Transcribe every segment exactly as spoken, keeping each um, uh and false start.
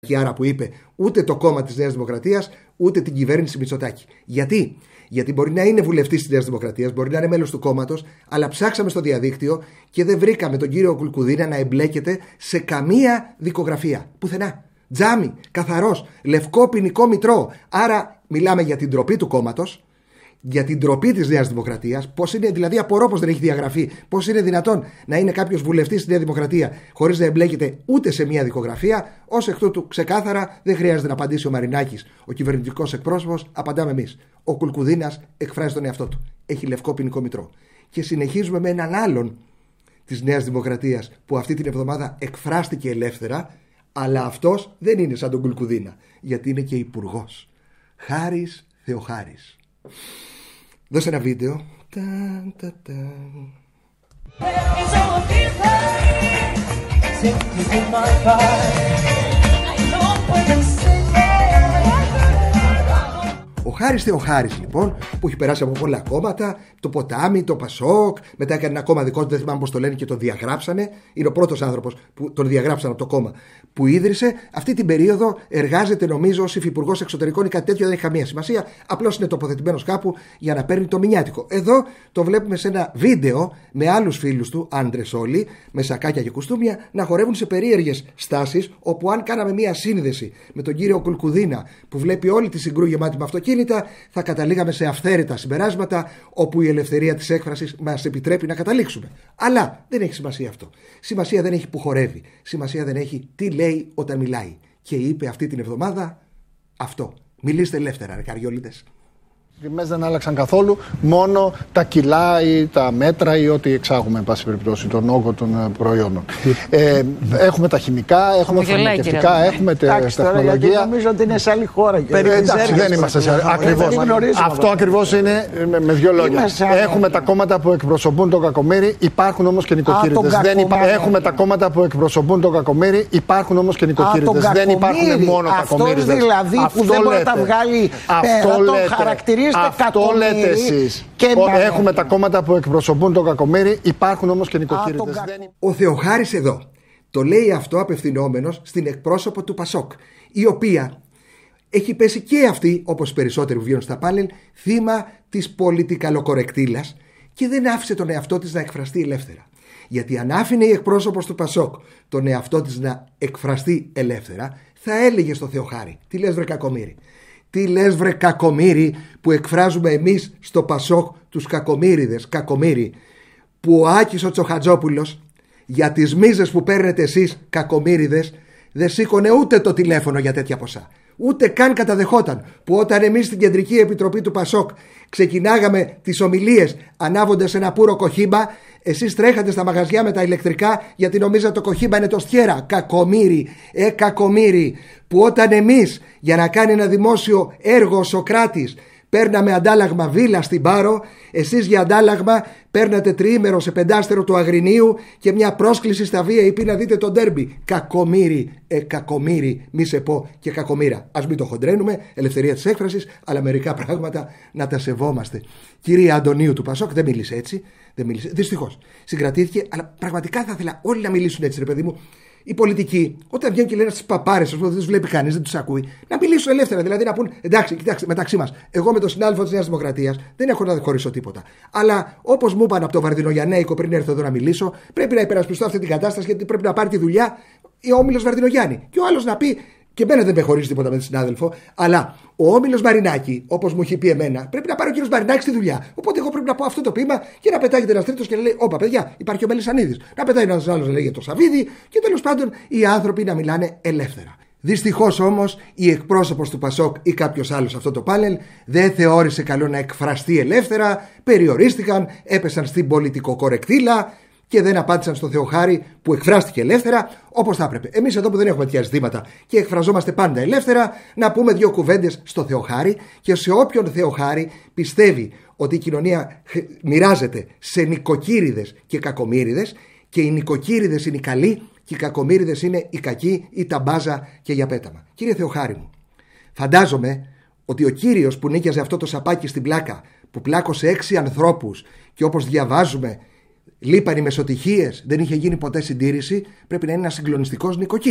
Και άρα που είπε ούτε το κόμμα της Νέας Δημοκρατίας ούτε την κυβέρνηση Μητσοτάκη. Γιατί? Γιατί μπορεί να είναι βουλευτής της Νέας Δημοκρατίας, μπορεί να είναι μέλος του κόμματος, αλλά ψάξαμε στο διαδίκτυο και δεν βρήκαμε τον κύριο Κουλκουδίνα να εμπλέκεται σε καμία δικογραφία. Πουθενά. Τζάμι, καθαρός, λευκό ποινικό μητρό. Άρα μιλάμε για την ντροπή του κόμματος, για την ντροπή της Νέας Δημοκρατίας. Πώς είναι, δηλαδή, απορώ πως δεν έχει διαγραφεί. Πώς είναι δυνατόν να είναι κάποιος βουλευτής στη Νέα Δημοκρατία χωρίς να εμπλέκεται ούτε σε μία δικογραφία? Ως εκ τούτου, ξεκάθαρα δεν χρειάζεται να απαντήσει ο Μαρινάκης, ο κυβερνητικός εκπρόσωπος. Απαντάμε εμείς. Ο Κουλκουδίνας εκφράζει τον εαυτό του. Έχει λευκό ποινικό μητρό. Και συνεχίζουμε με έναν άλλον της Νέας Δημοκρατίας που αυτή την εβδομάδα εκφράστηκε ελεύθερα, αλλά αυτός δεν είναι σαν τον Κουλκουδίνα, γιατί είναι και υπουργός. Χάρης Θεοχάρης. Δώσε ένα βίντεο. Ταν, ταν, ταν. Ο Χάρης Θεοχάρης, λοιπόν, που έχει περάσει από πολλά κόμματα, το Ποτάμι, το Πασόκ, μετά έκανε ένα κόμμα δικό του, δεν θυμάμαι πώς το λένε, και τον διαγράψανε. Είναι ο πρώτος άνθρωπος που τον διαγράψανε από το κόμμα που ίδρυσε. Αυτή την περίοδο εργάζεται, νομίζω, ως υφυπουργός εξωτερικών ή κάτι τέτοιο, δεν έχει καμία σημασία. Απλώς είναι τοποθετημένος κάπου για να παίρνει το μηνιάτικο. Εδώ το βλέπουμε σε ένα βίντεο με άλλους φίλους του, άντρες όλοι, με σακάκια και κουστούμια, να χορεύουν σε περίεργες στάσεις. Όπου αν κάναμε μία σύνδεση με τον κύριο Κουλκουδίνα, που βλέπει όλη τη συγκρού γεμάτη με αυτοκίνητα, θα καταλήγαμε σε αυθαίρετα συμπεράσματα, όπου η ελευθερία της έκφρασης μας επιτρέπει να καταλήξουμε. Αλλά δεν έχει σημασία αυτό. Σημασία δεν έχει που χορεύει. Σημασία δεν έχει τι λέει όταν μιλάει. Και είπε αυτή την εβδομάδα αυτό. Μιλήστε ελεύθερα, ρε καριόλιδες. Οι τιμές δεν άλλαξαν καθόλου, μόνο τα κιλά ή τα μέτρα ή ό,τι εξάγουμε, εν πάση περιπτώσει, τον όγκο των προϊόντων. ε, έχουμε τα χημικά, έχουμε φαρμακευτικά, έχουμε τη τεχνολογία. Γιατί νομίζω ότι είναι σε άλλη χώρα. Ε, εντάξει, δεν είμαστε σε άλλη χώρα. Ακριβώς. Αυτό ακριβώς είναι με, με δύο λόγια. Έχουμε τα κόμματα που εκπροσωπούν τον κακομοίρη, υπάρχουν όμως και νοικοκύριδες. Έχουμε τα κόμματα που εκπροσωπούν τον κακομοίρη, υπάρχουν όμως και νοικοκύριδες. Δεν υπάρχουν μόνο κακομοίριδες. Αυτό δηλαδή που δεν μπορεί να τα βγάλει πέρα, το χαρακτηρίζει. Αυτό λέτε εσείς. Έχουμε τα κόμματα που εκπροσωπούν τον κακομοίρη, υπάρχουν όμως και νοικοκύριδες. Α, δεν... Ο Θεοχάρης εδώ το λέει αυτό απευθυνόμενος στην εκπρόσωπο του Πασόκ, η οποία έχει πέσει και αυτή, όπως περισσότεροι που βγαίνουν στα πάνελ, θύμα της πολιτικαλοκορεκτήλας και δεν άφησε τον εαυτό της να εκφραστεί ελεύθερα. Γιατί αν άφηνε η εκπρόσωπος του Πασόκ τον εαυτό της να εκφραστεί ελεύθερα, θα έλεγε στο Θεοχάρη: τι λες, βρε κακομοίρη? Τι λες, βρε κακομοίρη, που εκφράζουμε εμείς στο Πασόκ τους κακομοίριδες, κακομοίρη, που ο Άκης ο Τσοχατζόπουλος για τις μίζες που παίρνετε εσείς κακομοίριδες δεν σήκωνε ούτε το τηλέφωνο για τέτοια ποσά. Ούτε καν καταδεχόταν που όταν εμείς στην Κεντρική Επιτροπή του Πασόκ ξεκινάγαμε τις ομιλίες ανάβοντας ένα πουρο κοχύμπα, εσείς τρέχατε στα μαγαζιά με τα ηλεκτρικά γιατί νομίζατε το κοχύμπα είναι το στιέρα. Κακομοίρη, ε κακομοίρη, που όταν εμείς για να κάνει ένα δημόσιο έργο ο Σωκράτης παίρναμε αντάλλαγμα βίλα στην Πάρο, εσείς για αντάλλαγμα παίρνατε τριήμερο σε πεντάστερο του Αγρινίου και μια πρόσκληση στα βι άι πι να δείτε το ντέρμπι. Κακομοίρη, ε κακομοίρη, μη σε πω και κακομοίρα. Ας μην το χοντρένουμε, ελευθερία της έκφρασης, αλλά μερικά πράγματα να τα σεβόμαστε. Κυρία Αντωνίου του Πασόκ δεν μίλησε έτσι, δεν μίλησε, δυστυχώς. Συγκρατήθηκε, αλλά πραγματικά θα ήθελα όλοι να μιλήσουν έτσι, ρε παιδί μου. Οι πολιτικοί, όταν βγαίνουν και λένε στις παπάρες, δεν τους βλέπει κανείς, δεν τους ακούει, να μιλήσουν ελεύθερα. Δηλαδή να πούν: εντάξει, κοιτάξτε, μεταξύ μας, εγώ με τον συνάδελφο της Νέας Δημοκρατίας δεν έχω να χωρίσω τίποτα. Αλλά όπως μου είπαν από το Βαρδινογιαννέικο πριν έρθω εδώ να μιλήσω, πρέπει να υπερασπιστώ αυτή την κατάσταση γιατί πρέπει να πάρει τη δουλειά ο Όμιλος Βαρδινογιάννη. Και ο άλλος να πει: και εμένα δεν με χωρίζει τίποτα με τον συνάδελφο, αλλά ο Όμιλος Μαρινάκη, όπως μου έχει πει εμένα, πρέπει να πάρει ο κύριος Μαρινάκης τη δουλειά. Οπότε εγώ πρέπει να πω αυτό το ποίημα και να πετάγεται ένας τρίτος και να λέει: όπα, παιδιά, υπάρχει ο Μελισσανίδης. Να πετάει ένας άλλος να λέει για το Σαββίδι και τέλος πάντων οι άνθρωποι να μιλάνε ελεύθερα. Δυστυχώς όμως η εκπρόσωπος του Πασόκ ή κάποιος άλλος σε αυτό το πάνελ δεν θεώρησε καλό να εκφραστεί ελεύθερα, περιορίστηκαν, έπεσαν στην πολιτικοκορεκτήλα και δεν απάντησαν στο Θεοχάρη που εκφράστηκε ελεύθερα όπως θα έπρεπε. Εμείς εδώ που δεν έχουμε τέτοια ζητήματα και εκφραζόμαστε πάντα ελεύθερα, να πούμε δύο κουβέντες στο Θεοχάρη και σε όποιον Θεοχάρη πιστεύει ότι η κοινωνία μοιράζεται σε νοικοκύριδες και κακομοίριδες και οι νοικοκύριδες είναι οι καλοί και οι κακομοίριδες είναι οι κακοί ή τα μπάζα και για πέταμα. Κύριε Θεοχάρη μου, φαντάζομαι ότι ο κύριος που νίκιαζε αυτό το σαπάκι στην πλάκα, που πλάκωσε έξι ανθρώπους και όπως διαβάζουμε λείπαν οι μεσοτυχίες, δεν είχε γίνει ποτέ συντήρηση, πρέπει να είναι ένας συγκλονιστικός νοικοκύρης.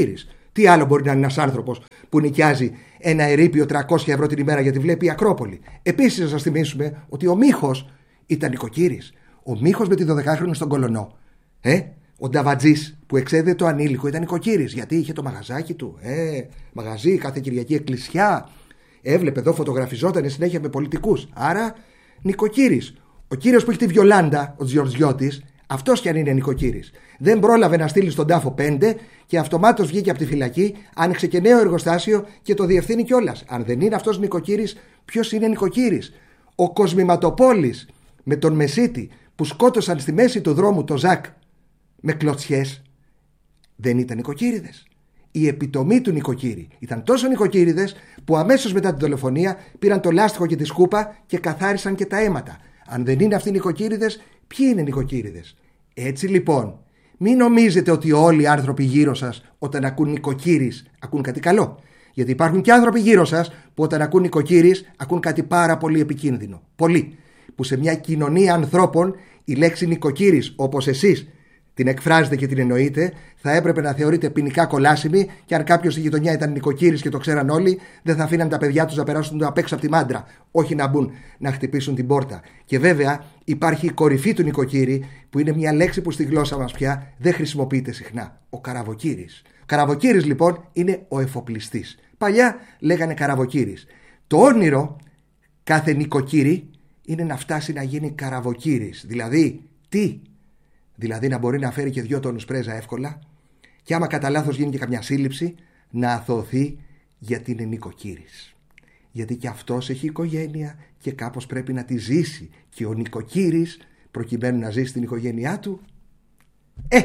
Τι άλλο μπορεί να είναι ένας άνθρωπος που νοικιάζει ένα ερείπιο τριακόσια ευρώ την ημέρα γιατί βλέπει η Ακρόπολη? Επίσης, να σας θυμίσουμε ότι ο Μίχος ήταν νοικοκύρης. Ο Μίχος με τη δωδεκάχρονη στον Κολονό. Ε, ο Νταβατζής που εξέδε το ανήλικο ήταν νοικοκύρης. Γιατί είχε το μαγαζάκι του. Ε, μαγαζί, κάθε Κυριακή εκκλησιά. Έβλεπε εδώ, φωτογραφιζόταν συνέχεια με πολιτικούς. Άρα νοικοκύρης. Ο κύριος που έχει τη Βιολάντα, ο Τζιορτζιώτης, αυτός κι αν είναι νοικοκύρης. Δεν πρόλαβε να στείλει στον τάφο πέντε και αυτομάτως βγήκε από τη φυλακή, άνοιξε και νέο εργοστάσιο και το διευθύνει κιόλας. Αν δεν είναι αυτός νοικοκύρης, ποιος είναι νοικοκύρης? Ο Κοσμηματοπόλης με τον Μεσίτη που σκότωσαν στη μέση του δρόμου το Ζακ με κλωτσιές, δεν ήταν νοικοκύριδες? Η επιτομή του νοικοκύρη. Ήταν τόσο νοικοκύριδες που αμέσως μετά την δολοφονία πήραν το λάστιχο και τη σκούπα και καθάρισαν και τα αίματα. Αν δεν είναι αυτοί νοικοκύριδες, ποιοι είναι νοικοκύριδες? Έτσι λοιπόν, μην νομίζετε ότι όλοι οι άνθρωποι γύρω σας όταν ακούν νοικοκύρης ακούν κάτι καλό. Γιατί υπάρχουν και άνθρωποι γύρω σας που όταν ακούν νοικοκύρης ακούν κάτι πάρα πολύ επικίνδυνο. Πολύ. Που σε μια κοινωνία ανθρώπων η λέξη νοικοκύρης, όπως εσείς την εκφράζετε και την εννοείτε, θα έπρεπε να θεωρείται ποινικά κολάσιμη, και αν κάποιος στη γειτονιά ήταν νοικοκύρης και το ξέραν όλοι, δεν θα αφήναν τα παιδιά τους να περάσουν απ' έξω από τη μάντρα, όχι να μπουν να χτυπήσουν την πόρτα. Και βέβαια υπάρχει η κορυφή του νοικοκύρη, που είναι μια λέξη που στη γλώσσα μας πια δεν χρησιμοποιείται συχνά. Ο καραβοκύρης. Ο καραβοκύρης λοιπόν είναι ο εφοπλιστής. Παλιά λέγανε καραβοκύρης. Το όνειρο κάθε νοικοκύρη είναι να φτάσει να γίνει καραβοκύρης. Δηλαδή, τι? Δηλαδή να μπορεί να φέρει και δυο τόνους πρέζα εύκολα, και άμα κατά λάθος γίνει και καμιά σύλληψη, να αθωωθεί γιατί είναι νοικοκύρης. Γιατί και αυτός έχει οικογένεια και κάπως πρέπει να τη ζήσει, και ο νοικοκύρης προκειμένου να ζήσει την οικογένειά του, ε,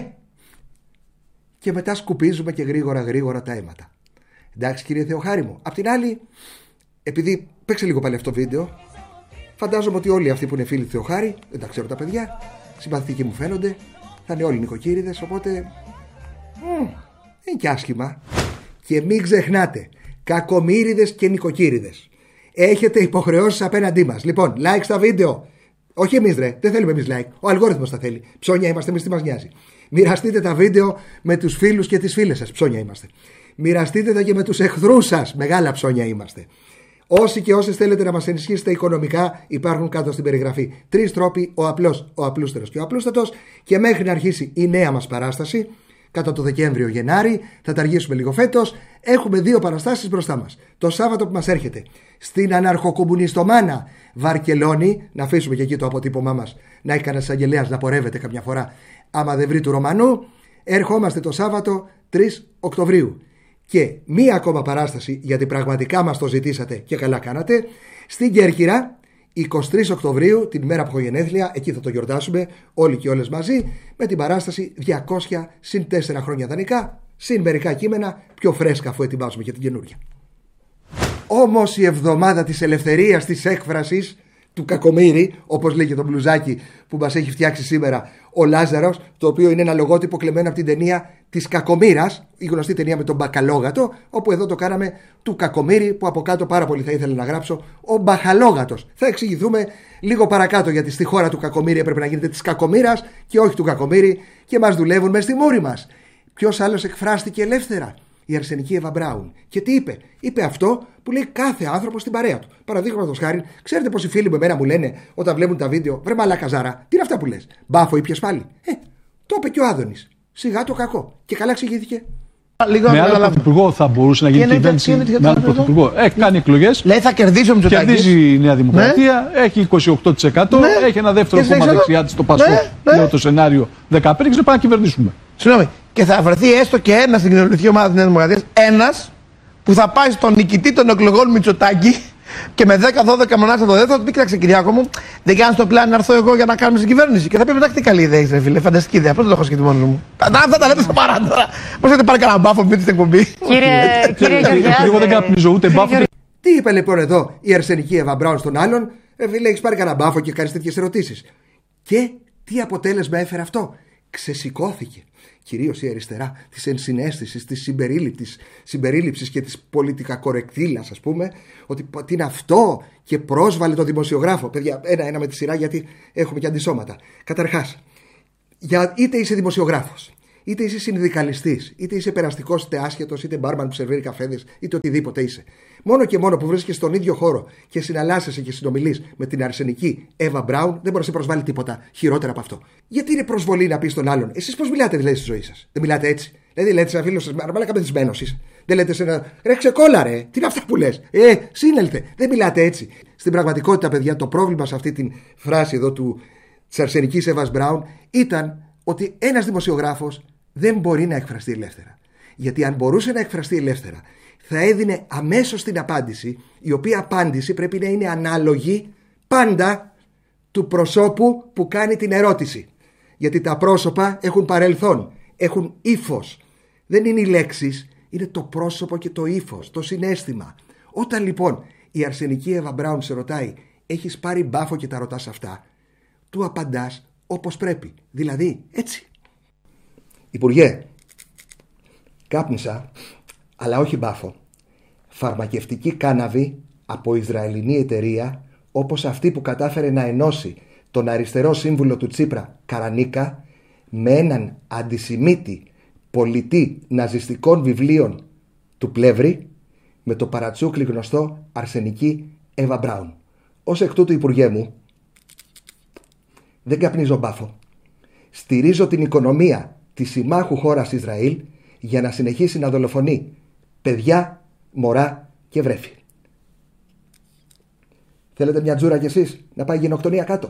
και μετά σκουπίζουμε και γρήγορα γρήγορα τα αίματα. Εντάξει κύριε Θεοχάρη μου? Απ' την άλλη, επειδή παίξε λίγο πάλι αυτό το βίντεο, φαντάζομαι ότι όλοι αυτοί που είναι φίλοι του Θεοχάρη, δεν τα ξέρω τα παιδιά, συμπαθητικοί μου φαίνονται, θα είναι όλοι νοικοκύριδες, οπότε μ, είναι και άσχημα. Και μην ξεχνάτε, κακομύριδες και νοικοκύριδες, έχετε υποχρεώσεις απέναντί μας. Λοιπόν, like στα βίντεο. Όχι εμείς ρε, δεν θέλουμε εμείς like, ο αλγόριθμος τα θέλει. Ψώνια είμαστε εμείς, τι μας νοιάζει. Μοιραστείτε τα βίντεο με τους φίλους και τις φίλες σας, ψώνια είμαστε. Μοιραστείτε τα και με τους εχθρούς σας, μεγάλα ψώνια είμαστε. Όσοι και όσες θέλετε να μας ενισχύσετε οικονομικά υπάρχουν κάτω στην περιγραφή. Τρεις τρόποι, ο απλός, ο απλούστερος και ο απλούστατος. Και μέχρι να αρχίσει η νέα μας παράσταση, κατά το Δεκέμβριο-Γενάρη, θα τα αργήσουμε λίγο φέτος, έχουμε δύο παραστάσεις μπροστά μας. Το Σάββατο που μας έρχεται στην αναρχοκομμουνιστομάνα Βαρκελόνη, να αφήσουμε και εκεί το αποτύπωμά μας, να έχει κανένας αγγελέας να πορεύεται καμιά φορά, άμα δεν βρει του Ρωμανού. Ερχόμαστε το Σάββατο τρεις Οκτωβρίου. Και μία ακόμα παράσταση, γιατί πραγματικά μας το ζητήσατε και καλά κάνατε, στην Κέρκυρα, εικοστή τρίτη Οκτωβρίου, την ημέρα που έχω γενέθλια, εκεί θα το γιορτάσουμε όλοι και όλες μαζί, με την παράσταση διακόσια συν τέσσερα χρόνια δανεικά, συν μερικά κείμενα, πιο φρέσκα αφού ετοιμάζουμε για την καινούργια. Όμως η εβδομάδα της ελευθερίας της έκφρασης του Κακομοίρη, όπως λέει και το μπλουζάκι που μας έχει φτιάξει σήμερα ο Λάζαρος, το οποίο είναι ένα λογότυπο κλεμμένο από την ταινία της Κακομοίρας, η γνωστή ταινία με τον Μπακαλόγατο, όπου εδώ το κάναμε του Κακομοίρη, που από κάτω πάρα πολύ θα ήθελα να γράψω ο Μπαχαλόγατος. Θα εξηγηθούμε λίγο παρακάτω, γιατί στη χώρα του Κακομοίρη έπρεπε να γίνεται της Κακομοίρας και όχι του Κακομοίρη, και μας δουλεύουν μες στη μούρη μας. Ποιος άλλος εκφράστηκε ελεύθερα? Η Αρσενική Εύα Μπράουν. Και τι είπε? Είπε αυτό που λέει κάθε άνθρωπο στην παρέα του. Παραδείγματος χάριν, ξέρετε πως οι φίλοι μου εμένα μου λένε όταν βλέπουν τα βίντεο, βρε μαλάκα Ζάρα, τι είναι αυτά που λες? Μπάφο ήπιες πάλι? Ε, το είπε και ο Άδωνης. Σιγά το κακό. Και καλά εξηγήθηκε. Λίγο με άλλο πρωθυπουργό θα μπορούσε να γίνει κυβέρνηση. Με άλλο πρωθυπουργό. Έχει κάνει εκλογές. Λέει θα κερδίσει ο Μητσοτάκης. Κερδίζει η Νέα Δημοκρατία. Ναι. Έχει είκοσι οκτώ τοις εκατό. Ναι. Έχει ένα δεύτερο κόμμα δεξιά της, το Πασόκ. Ναι. Λέω το σενάριο δεκαπέντε και πάμε να κυβερνήσουμε. Συγγνώμη. Και θα βρεθεί έστω και ένα στην κοινωνική ομάδα της Νέας Δημοκρατίας. Ένας που θα πάει στον νικητή των εκλογών Μητσοτάκη και με δέκα δώδεκα μονάδες από το δεύτερο, θα του πει: κοίταξε Κυριάκο μου, δεν κάνεις το πλάνο να έρθω εγώ για να κάνουμε στην κυβέρνηση. Και θα πει: εντάξει, τι καλή ιδέα είσαι, φίλε, φανταστική ιδέα. Πώς δεν το έχω σκεφτεί μόνο μου. Αυτά τα λέτε στο παρά τώρα. Πώς έχετε πάρει κανένα μπάφο με την εκπομπή? Κύριε Γεωργιάδη. Εγώ δεν καπνίζω ούτε μπάφο. Τι είπε λοιπόν εδώ η Αρσενική Εύα Μπράουν στον άλλον? Ε, φίλε, έχεις πάρει κανένα μπάφο και κάνεις τέτοιες ερωτήσεις. Και τι αποτέλεσμα έφερε αυτό? Ξεσηκώθηκε κυρίως η αριστερά της ενσυναίσθησης, της συμπερίληψης, συμπερίληψης και της πολιτικά κορεκτήλας, ας πούμε, ότι τι είναι αυτό, και πρόσβαλε το δημοσιογράφο. Παιδιά, ένα-ένα με τη σειρά, γιατί έχουμε και αντισώματα. Καταρχάς, για, είτε είσαι δημοσιογράφος, Είτε είσαι συνδικαλιστής, είτε είσαι περαστικός, είτε άσχετος, είτε μπάρμαν που σερβίρει καφέδες, είτε οτιδήποτε είσαι. Μόνο και μόνο που βρίσκεσαι στον ίδιο χώρο και συναλλάσσεσαι και συνομιλείς με την αρσενική Εύα Μπράουν, δεν μπορεί να σε προσβάλλει τίποτα χειρότερα από αυτό. Γιατί είναι προσβολή να πει στον άλλον, εσείς πώς μιλάτε δηλαδή στη ζωή σας? Δεν μιλάτε έτσι? Δηλαδή λέτε σε ένα φίλο σας, μαλάκα μεθυσμένος είσαι. Δεν λέτε σε ένα, ρε ξεκόλα ρε, τι είναι αυτά που λες? Ε, σύνελθε. Δεν μιλάτε έτσι. Στην πραγματικότητα, παιδιά, το πρόβλημα σε αυτή τη φράση εδώ του της αρσενικής Εύας Μπράουν ήταν ότι ένας δημοσιογράφος δεν μπορεί να εκφραστεί ελεύθερα. Γιατί αν μπορούσε να εκφραστεί ελεύθερα, θα έδινε αμέσως την απάντηση, η οποία απάντηση πρέπει να είναι ανάλογη πάντα του προσώπου που κάνει την ερώτηση. Γιατί τα πρόσωπα έχουν παρελθόν, έχουν ύφος. Δεν είναι οι λέξεις, είναι το πρόσωπο και το ύφος, το συναίσθημα. Όταν λοιπόν η αρσενική Εύα Μπράουν σε ρωτάει, έχεις πάρει μπάφο και τα ρωτάς αυτά, του απαντάς όπως πρέπει. Δηλαδή έτσι. Υπουργέ, κάπνισα, αλλά όχι μπάφο, φαρμακευτική κάναβη από Ισραηλινή εταιρεία, όπως αυτή που κατάφερε να ενώσει τον αριστερό σύμβουλο του Τσίπρα, Καρανίκα, με έναν αντισημίτη πολιτή ναζιστικών βιβλίων του Πλεύρη, με το παρατσούκλι γνωστό αρσενική Εύα Μπράουν. Ως εκ τούτου, Υπουργέ μου, δεν καπνίζω μπάφο. Στηρίζω την οικονομία της συμμάχου χώρας Ισραήλ για να συνεχίσει να δολοφονεί παιδιά, μωρά και βρέφη. Θέλετε μια τζούρα κι εσείς να πάει γενοκτονία κάτω?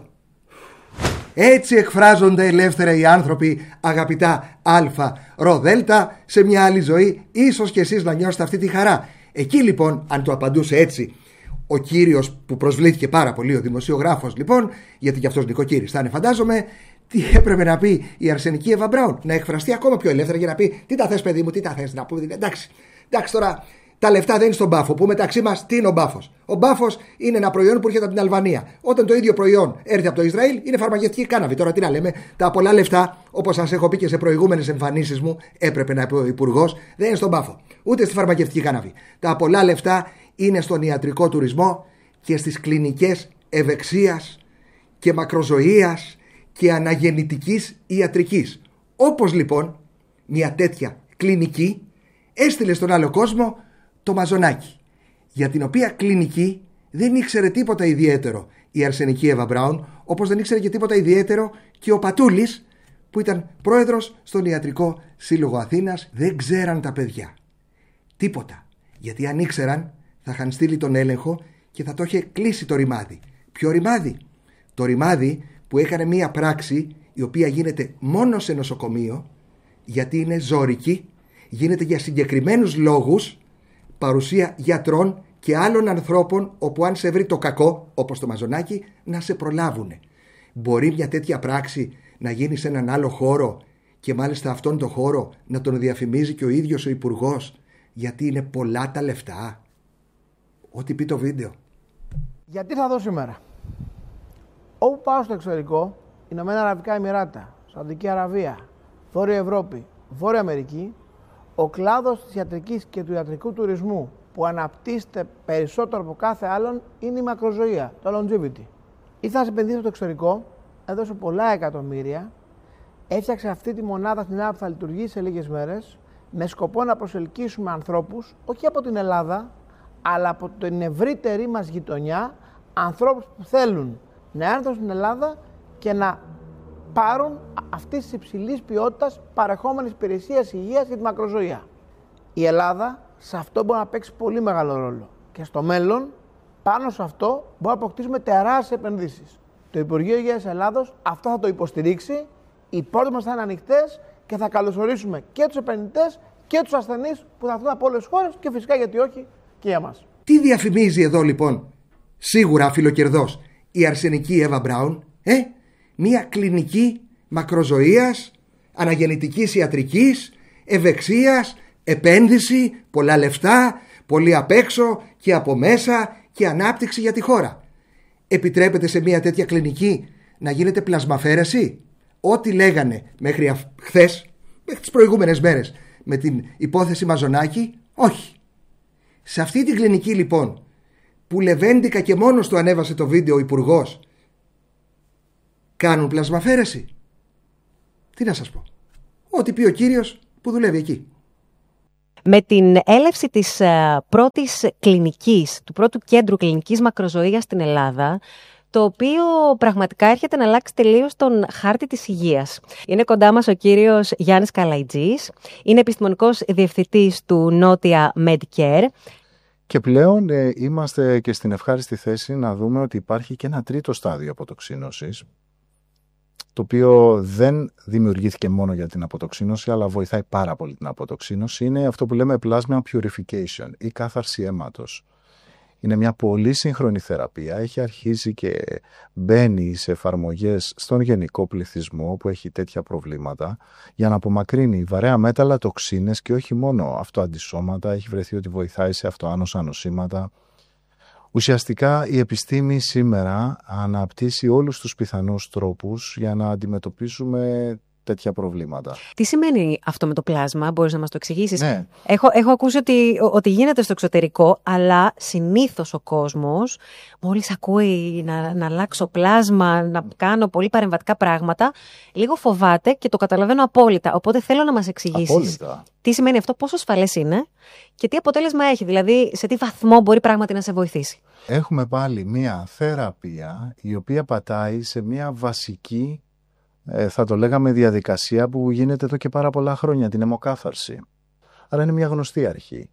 Έτσι εκφράζονται ελεύθερα οι άνθρωποι, αγαπητά Α, Ρο, Δέλτα, σε μια άλλη ζωή. Ίσως κι εσείς να νιώσετε αυτή τη χαρά. Εκεί λοιπόν, αν το απαντούσε έτσι ο κύριος που προσβλήθηκε πάρα πολύ, ο δημοσιογράφος λοιπόν, γιατί κι αυτός νοικοκύρης θα είναι, φαντάζομαι, τι έπρεπε να πει η αρσενική Εύα Μπράουν? Να εκφραστεί ακόμα πιο ελεύθερα για να πει, τι τα θες παιδί μου, τι τα θες να πούμε. Εντάξει, εντάξει τώρα, τα λεφτά δεν είναι στον μπάφο. Που μεταξύ μας, τι είναι ο μπάφος? Ο μπάφος είναι ένα προϊόν που έρχεται από την Αλβανία. Όταν το ίδιο προϊόν έρθει από το Ισραήλ, είναι φαρμακευτική κάναβη. Τώρα τι να λέμε, τα πολλά λεφτά, όπως σας έχω πει και σε προηγούμενες εμφανίσεις μου, έπρεπε να πει ο Υπουργός, δεν είναι στον μπάφο, ούτε στη φαρμακευτική κάναβη. Τα πολλά λεφτά είναι στον ιατρικό τουρισμό και στις κλινικές ευεξίας και μακροζωίας και αναγεννητικής ιατρικής. Όπως λοιπόν μια τέτοια κλινική έστειλε στον άλλο κόσμο το Μαζονάκι, για την οποία κλινική δεν ήξερε τίποτα ιδιαίτερο η αρσενική Εύα Μπράουν, όπως δεν ήξερε και τίποτα ιδιαίτερο και ο Πατούλης, που ήταν πρόεδρος στον Ιατρικό Σύλλογο Αθήνας. Δεν ξέραν τα παιδιά τίποτα, γιατί αν ήξεραν θα είχαν στείλει τον έλεγχο και θα το είχε κλείσει το ρημάδι. Ποιο ρημάδι? Το ρημάδι που έκανε μία πράξη η οποία γίνεται μόνο σε νοσοκομείο, γιατί είναι ζώρικη, γίνεται για συγκεκριμένους λόγους, παρουσία γιατρών και άλλων ανθρώπων, όπου αν σε βρει το κακό, όπως το Μαζονάκι, να σε προλάβουνε. Μπορεί μια τέτοια πράξη να γίνει σε έναν άλλο χώρο και μάλιστα αυτόν τον χώρο να τον διαφημίζει και ο ίδιος ο Υπουργός, γιατί είναι πολλά τα λεφτά? Ό,τι πει το βίντεο. Γιατί θα δω σήμερα? Όπου πάω στο εξωτερικό, Ηνωμένα Αραβικά Εμιράτα, Σαουδική Αραβία, Βόρεια Ευρώπη, Βόρεια Αμερική, ο κλάδος της ιατρικής και του ιατρικού τουρισμού που αναπτύσσεται περισσότερο από κάθε άλλον είναι η μακροζωία, το longevity. Ήρθα να επενδύσω στο εξωτερικό, έδωσε πολλά εκατομμύρια, έφτιαξε αυτή τη μονάδα στην Ελλάδα που θα λειτουργήσει σε λίγες μέρες, με σκοπό να προσελκύσουμε ανθρώπους, όχι από την Ελλάδα, αλλά από την ευρύτερη μας γειτονιά, ανθρώπους που θέλουν να έρθουν στην Ελλάδα και να πάρουν αυτής της υψηλής ποιότητας παρεχόμενης υπηρεσίας υγείας για τη μακροζωία. Η Ελλάδα σε αυτό μπορεί να παίξει πολύ μεγάλο ρόλο. Και στο μέλλον, πάνω σε αυτό, μπορούμε να αποκτήσουμε τεράστιες επενδύσεις. Το Υπουργείο Υγείας Ελλάδος αυτό θα το υποστηρίξει, οι πόρτες μας θα είναι ανοιχτές και θα καλωσορίσουμε και τους επενδυτές και τους ασθενείς που θα έρθουν από όλες τις χώρες και φυσικά γιατί όχι και για μας. Τι διαφημίζει εδώ λοιπόν, σίγουρα φιλοκερδός, η αρσενική Εύα Μπράουν? Ε, μια κλινική μακροζωίας, αναγεννητικής ιατρικής, ευεξίας, επένδυση, πολλά λεφτά, πολύ απ' έξω και από μέσα και ανάπτυξη για τη χώρα. Επιτρέπεται σε μια τέτοια κλινική να γίνεται πλασμαφέρεση? Ό,τι λέγανε μέχρι χθες, μέχρι τις προηγούμενες μέρες με την υπόθεση Μαζονάκι, όχι. Σε αυτή την κλινική λοιπόν, που λεβέντικα και μόνος του ανέβασε το βίντεο ο Υπουργός, κάνουν πλασμαφέρεση? Τι να σας πω? Ό,τι πει ο κύριος που δουλεύει εκεί. Με την έλευση της πρώτης κλινικής, του πρώτου κέντρου κλινικής μακροζωίας στην Ελλάδα, το οποίο πραγματικά έρχεται να αλλάξει τελείως τον χάρτη της υγείας. Είναι κοντά μας ο κύριος Γιάννης Καλαϊτζής, είναι επιστημονικός διευθυντής του Νότια Medcare. Και πλέον ε, είμαστε και στην ευχάριστη θέση να δούμε ότι υπάρχει και ένα τρίτο στάδιο αποτοξίνωσης, το οποίο δεν δημιουργήθηκε μόνο για την αποτοξίνωση, αλλά βοηθάει πάρα πολύ την αποτοξίνωση. Είναι αυτό που λέμε plasma purification ή κάθαρση αίματος. Είναι μια πολύ σύγχρονη θεραπεία, έχει αρχίσει και μπαίνει σε εφαρμογές στον γενικό πληθυσμό που έχει τέτοια προβλήματα για να απομακρύνει βαρέα μέταλλα, τοξίνες και όχι μόνο αυτοαντισώματα, έχει βρεθεί ότι βοηθάει σε αυτοάνοσα νοσήματα. Ουσιαστικά η επιστήμη σήμερα αναπτύσσει όλους τους πιθανούς τρόπους για να αντιμετωπίσουμε τέτοια προβλήματα. Τι σημαίνει αυτό με το πλάσμα, μπορείς να μας το εξηγήσεις? Ναι. Έχω, έχω ακούσει ότι, ότι γίνεται στο εξωτερικό, αλλά συνήθως ο κόσμος, μόλις ακούει να, να αλλάξω πλάσμα, να κάνω πολύ παρεμβατικά πράγματα, λίγο φοβάται και το καταλαβαίνω απόλυτα. Οπότε θέλω να μας εξηγήσεις Απόλυτα. τι σημαίνει αυτό, πόσο ασφαλές είναι και τι αποτέλεσμα έχει, δηλαδή σε τι βαθμό μπορεί πράγματι να σε βοηθήσει. Έχουμε πάλι μια θεραπεία η οποία πατάει σε μια βασική, θα το λέγαμε, διαδικασία που γίνεται εδώ και πάρα πολλά χρόνια, την αιμοκάθαρση. Άρα είναι μια γνωστή αρχή,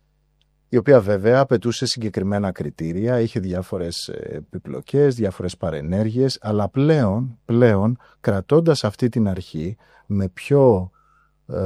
η οποία βέβαια απαιτούσε συγκεκριμένα κριτήρια, είχε διάφορες επιπλοκές, διάφορες παρενέργειες, αλλά πλέον, πλέον κρατώντας αυτή την αρχή με πιο, ε,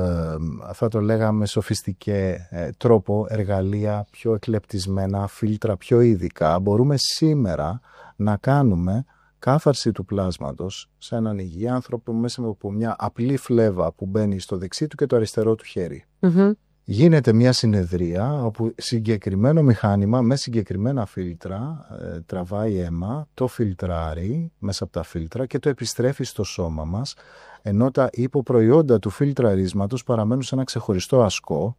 θα το λέγαμε, σοφιστικέ ε, τρόπο, εργαλεία πιο εκλεπτισμένα, φίλτρα πιο ειδικά, μπορούμε σήμερα να κάνουμε κάθαρση του πλάσματος σε έναν υγιή άνθρωπο μέσα από μια απλή φλέβα που μπαίνει στο δεξί του και το αριστερό του χέρι. Mm-hmm. Γίνεται μια συνεδρία όπου συγκεκριμένο μηχάνημα με συγκεκριμένα φίλτρα ε, τραβάει αίμα, το φιλτράρει μέσα από τα φίλτρα και το επιστρέφει στο σώμα μας, ενώ τα υποπροϊόντα του φιλτραρίσματος παραμένουν σε ένα ξεχωριστό ασκό.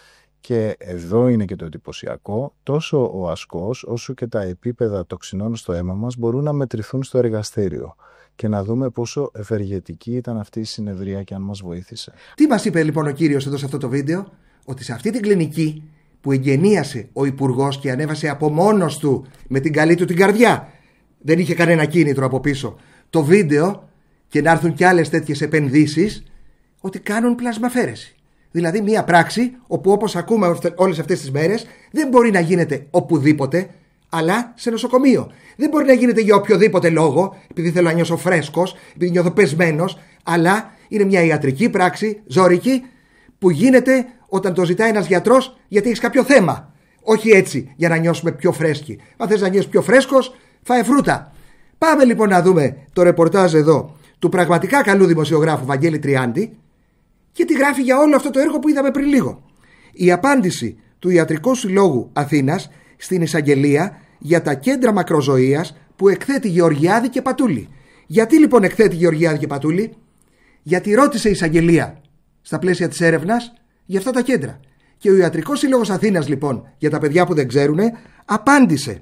Και εδώ είναι και το εντυπωσιακό, τόσο ο ασκός όσο και τα επίπεδα τοξινών στο αίμα μας μπορούν να μετρηθούν στο εργαστήριο και να δούμε πόσο ευεργετική ήταν αυτή η συνεδρία και αν μας βοήθησε. Τι μας είπε λοιπόν ο κύριος εδώ σε αυτό το βίντεο? Ότι σε αυτή την κλινική που εγγενίασε ο Υπουργός και ανέβασε από μόνος του με την καλή του την καρδιά, δεν είχε κανένα κίνητρο από πίσω, το βίντεο, και να έρθουν κι άλλες τέτοιες επενδύσεις, ότι κάνουν πλασμαφέρεση. Δηλαδή μια πράξη όπου, όπως ακούμε όλες αυτές τις μέρες, δεν μπορεί να γίνεται οπουδήποτε, αλλά σε νοσοκομείο. Δεν μπορεί να γίνεται για οποιοδήποτε λόγο, επειδή θέλω να νιώσω φρέσκος, επειδή νιώθω πεσμένος, αλλά είναι μια ιατρική πράξη, ζώρικη, που γίνεται όταν το ζητάει ένας γιατρός γιατί έχεις κάποιο θέμα. Όχι έτσι για να νιώσουμε πιο φρέσκοι. Αν θες να νιώσεις πιο φρέσκος, φάε φρούτα. Πάμε λοιπόν να δούμε το ρεπορτάζ εδώ του πραγματικά καλού δημοσιογράφου Βαγγέλη Τριάντη και τι γράφει για όλο αυτό το έργο που είδαμε πριν λίγο. Η απάντηση του Ιατρικού Συλλόγου Αθήνας στην εισαγγελία για τα κέντρα μακροζωίας που εκθέτει Γεωργιάδη και Πατούλη. Γιατί λοιπόν εκθέτει Γεωργιάδη και Πατούλη? Γιατί ρώτησε η εισαγγελία στα πλαίσια της έρευνας για αυτά τα κέντρα. Και ο Ιατρικός Σύλλογος Αθήνας λοιπόν, για τα παιδιά που δεν ξέρουν, απάντησε: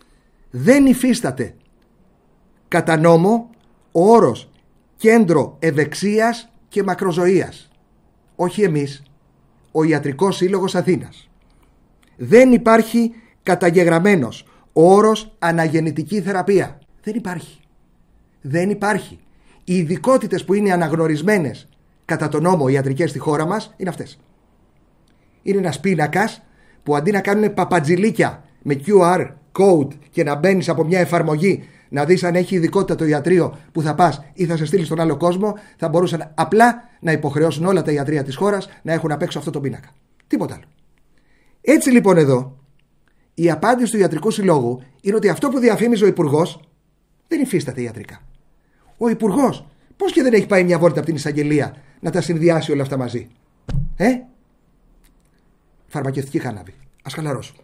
δεν υφίσταται κατά νόμο ο όρος κέντρο ευεξίας και μακροζωίας. Όχι εμείς, ο Ιατρικός Σύλλογος Αθήνας. Δεν υπάρχει καταγεγραμμένος ο όρος αναγεννητική θεραπεία. Δεν υπάρχει. Δεν υπάρχει. Οι ειδικότητες που είναι αναγνωρισμένες κατά τον νόμο ιατρικές στη χώρα μας είναι αυτές. Είναι ένας πίνακας που αντί να κάνουν παπατζηλίκια με κιου αρ code και να μπαίνεις από μια εφαρμογή να δεις αν έχει ειδικότητα το ιατρείο που θα πας ή θα σε στείλει στον άλλο κόσμο, θα μπορούσαν απλά να υποχρεώσουν όλα τα ιατρεία της χώρας να έχουν απ' έξω αυτό το πίνακα. Τίποτα άλλο. Έτσι λοιπόν εδώ η απάντηση του Ιατρικού Συλλόγου είναι ότι αυτό που διαφήμιζε ο Υπουργός δεν υφίσταται ιατρικά. Ο Υπουργός πώς και δεν έχει πάει μια βόλτα από την εισαγγελία να τα συνδυάσει όλα αυτά μαζί? Ε? Φαρμακευτική χάναβη. Ας χαλαρώσουμε.